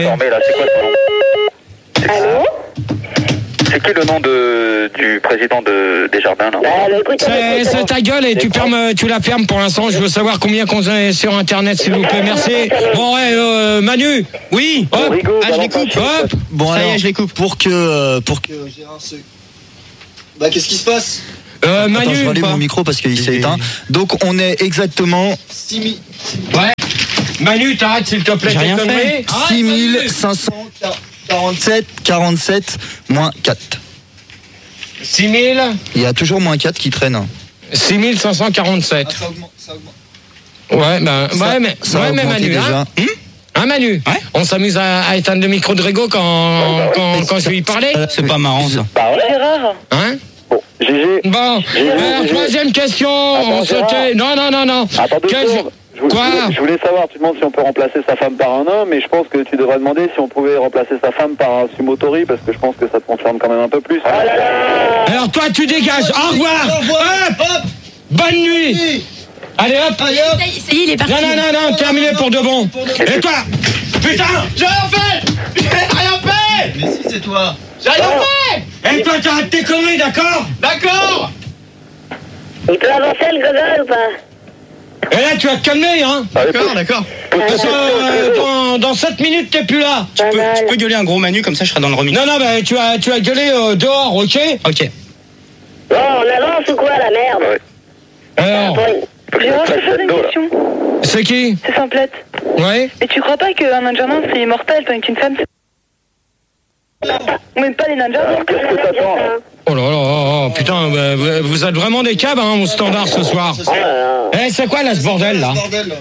Allô? C'est qui le nom de, du président de, des jardins là? C'est, c'est ta gueule et tu, fermes, tu la fermes pour l'instant. Je veux savoir combien qu'on est sur Internet, s'il vous plaît. Merci. Bon, ouais, euh, Manu. Oui. Hop. Ah, je les coupe. Hop. Bon, ça alors, y est, je les coupe. Pour que, euh, pour que Gérard se... Bah, qu'est-ce qui se passe? Euh, Manu. Attends, je rallume mon micro parce qu'il s'est éteint. Donc, on est exactement six mille. Ouais. Manu, t'arrêtes s'il te plaît. J'ai rien fait. six mille cinq cent quarante-sept, quarante-sept, moins quatre. six mille. Il y a toujours moins quatre qui traîne. six mille cinq cent quarante-sept. Ah, ça augmente, ça augmente. Ouais, ben, Ça- ouais, mais, ça a ouais, mais augmenté Manu, déjà. hein, Hum Hein, Manu, on s'amuse à, à éteindre le micro de Grégo quand, quand, quand je lui parlais. C'est pas marrant ça. Gérard. Hein? Bon, G G. Bon, alors, troisième question, on se tait. Non, non, non, non. Attends deux Quel- secondes. Je voulais, Quoi? je voulais savoir, tu demandes si on peut remplacer sa femme par un homme, mais je pense que tu devrais demander si on pouvait remplacer sa femme par un sumotori, parce que je pense que ça te concerne quand même un peu plus. Alors toi, tu dégages. Au revoir. Hop. Bonne nuit. Allez, hop. Ça y est, il est parti. Non, non, non, non, terminé pour de bon. Et toi? Putain, j'ai rien fait. J'ai rien fait. Mais si, c'est toi. J'ai rien fait. Et toi, t'arrêtes tes conneries, d'accord? D'accord. Il peut avancer le gogol ou pas? Et là, tu vas te calmer, hein? D'accord, d'accord. Parce que euh, dans, dans sept minutes, t'es plus là. Tu peux, tu peux gueuler un gros Manu, comme ça je serai dans le remix. Non, non, bah, tu vas, tu vas gueuler euh, dehors, ok? Ok. Bon, on avance ou quoi, la merde? Alors, Gérard, je te pose une question. c'est qui? C'est Simplette. Ouais? Et tu crois pas qu'un nain de jardin, c'est immortel, tandis qu'une femme, c'est... On n'aime pas les nains de jardin. Qu'est-ce que t'attends? Oh là là, oh, oh, putain, bah, vous vous êtes vraiment des cabs, hein, au standard ce soir. Eh, c'est quoi là, ce bordel, là? Bon,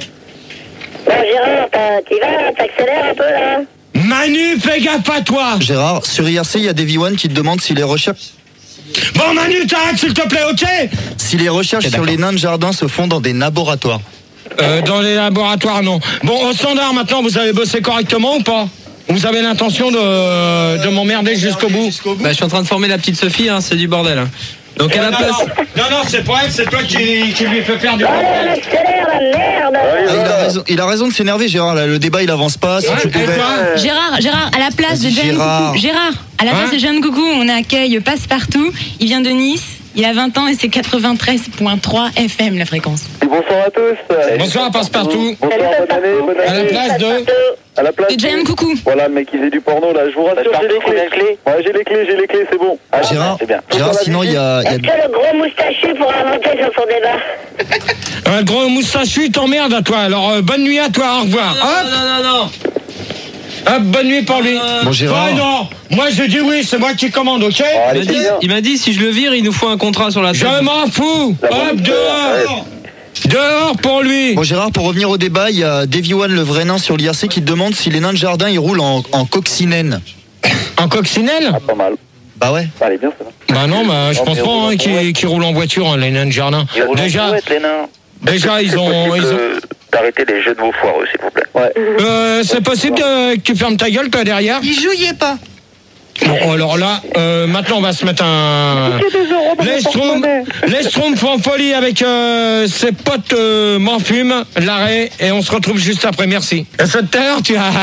Gérard, t'as- t'y vas, t'accélères un peu, là? Manu, fais gaffe à toi! Gérard, sur I R C, il y a Davy One qui te demande si les recherches... Bon, Manu, t'arrêtes, s'il te plaît, ok? Si les recherches sur les nains de jardin se font dans des laboratoires. Euh, dans les laboratoires, non. Bon, au standard, maintenant, vous avez bossé correctement ou pas? Vous avez l'intention de, de m'emmerder jusqu'au bout? Bah, je suis en train de former la petite Sophie, hein, c'est du bordel. Donc Eh à la non, place. non, non, non, c'est pas elle, c'est toi qui, qui lui fait faire du Allez, bordel. on accélère, la merde! Ah, il, a raison, il a raison de s'énerver, Gérard. Là, le débat, il avance pas. Si Ouais, tu et pouvais... toi? Gérard, Gérard, à la place de Vas-y, Jeanne Gérard. Coucou. Gérard, à la place Hein de Jeanne Coucou, on accueille Passepartout. Il vient de Nice. Il a vingt ans et c'est quatre-vingt-treize virgule trois F M la fréquence. Et bonsoir à tous. Bonsoir, Passe-Partout. Bonsoir, bonne année, bonne À la année. place de. À la place De Jeanne Coucou. Voilà, le mec qui faisait du porno là, je vous rassure, j'ai les clés. Ouais, j'ai les clés, j'ai les clés, c'est bon. Ah, Gérard, c'est bien. Gérard, sinon, il y a... il y a- Est-ce que le gros moustachu pourra monter sur son débat? Un gros moustachu t'emmerde à toi. Alors, euh, bonne nuit à toi, au revoir. Hop. Non, non, non. Hop, bonne nuit pour lui. Bon, Gérard. Ouais, non. Moi, je dis oui, c'est moi qui commande, ok? Il m'a dit, il m'a dit, si je le vire, il nous faut un contrat sur la tête. Je m'en fous. Hop, dehors. Dehors pour lui. Bon, Gérard, pour revenir au débat, il y a Davy One, le vrai nain sur l'I R C, qui te demande si les nains de jardin, ils roulent en, en coccinelle. En coccinelle? Ah, pas mal. Bah ouais. Ça allait bien, ça. Bah non, bah, je Oh, pense mais pas on- hein, qu'ils qu'ils roulent en voiture, hein, les nains de jardin. Ils roulent en Déjà, brouette, les nains. déjà ils ont. Ils ont... D'arrêter les jeux de mots foireux, s'il vous plaît. Ouais. Euh, c'est possible de- que tu fermes ta gueule, toi, derrière? Il jouillait pas. Bon, alors là, euh, maintenant, on va se mettre un. L'Estrom, l'Estrom font folie avec euh, ses potes euh, m'en fument, l'arrêt, et on se retrouve juste après. Merci. À cette heure, tu as.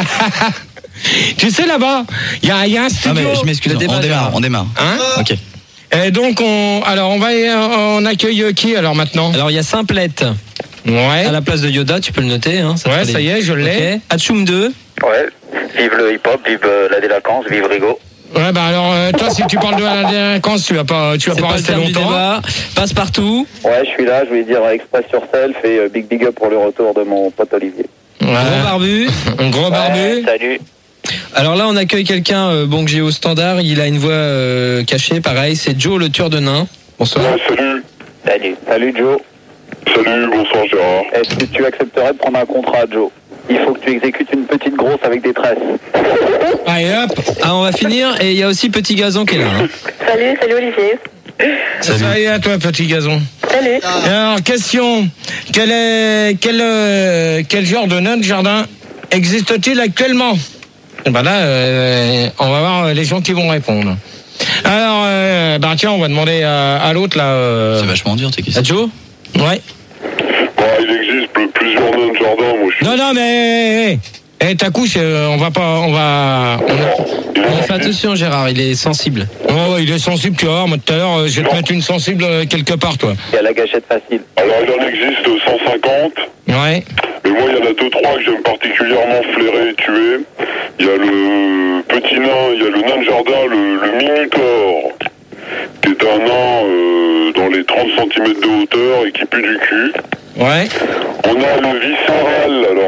Tu sais, là-bas, il y a, y a un studio. Non, mais je m'excuse, Le débat, on démarre, Gérard. on démarre. Hein? Ok. Et donc, on, alors, on va, on accueille qui alors maintenant? Alors il y a Simplette. Ouais. À la place de Yoda, tu peux le noter. Hein, Ouais, fera ça des- y est, je l'ai. Ok. Atchoum deux. Ouais, vive le hip-hop, vive euh, la délinquance, vive Rigaud. Ouais, bah alors, euh, toi, si tu parles de la délinquance, tu vas pas, tu vas C'est pas pas le rester terme du longtemps. débat. Passe partout. Ouais, je suis là, je voulais dire Express sur Self et euh, big big up pour le retour de mon pote Olivier. Ouais. Gros barbu. Un gros barbu. Ouais, salut. Alors là, on accueille quelqu'un euh, bon, que j'ai au standard. Il a une voix euh, cachée, pareil. C'est Joe, le tueur de nains. Bonsoir. Ouais, salut. Salut. Salut, Joe. Salut, bonsoir Gérard. Est-ce que tu accepterais de prendre un contrat, Joe? Il faut que tu exécutes une petite grosse avec des tresses. Allez hop. Ah, on va finir. Et il y a aussi Petit Gazon qui est là. Hein. Salut, salut Olivier. Salut. Salut à toi, Petit Gazon. Salut. Alors, question. Quel, est, quel, euh, quel genre de nain de jardin existe-t-il actuellement? Et ben là, euh, on va voir les gens qui vont répondre. Alors, euh, ben tiens, on va demander à, à l'autre là. Euh, C'est vachement dur tes questions. À Joe? Ouais. Bah, il existe pl- plusieurs nains de jardin, moi je suis. Non, non, mais. Eh, hey, ta couche, euh, on va pas. On va. On, on fait attention, Gérard, il est sensible. Oh, il est sensible, tu vas voir. Moi, tout à l'heure, euh, je vais te mettre une sensible euh, quelque part, toi. Il y a la gâchette facile. Alors, il en existe cent cinquante. Ouais. Mais moi, il y en a deux, trois que j'aime particulièrement flairer et tuer. Il y a le petit nain, il y a le nain de jardin, le, le Minotaure, qui est un nain euh, dans les trente centimètres de hauteur et qui pue du cul. Ouais. On a le viscéral, alors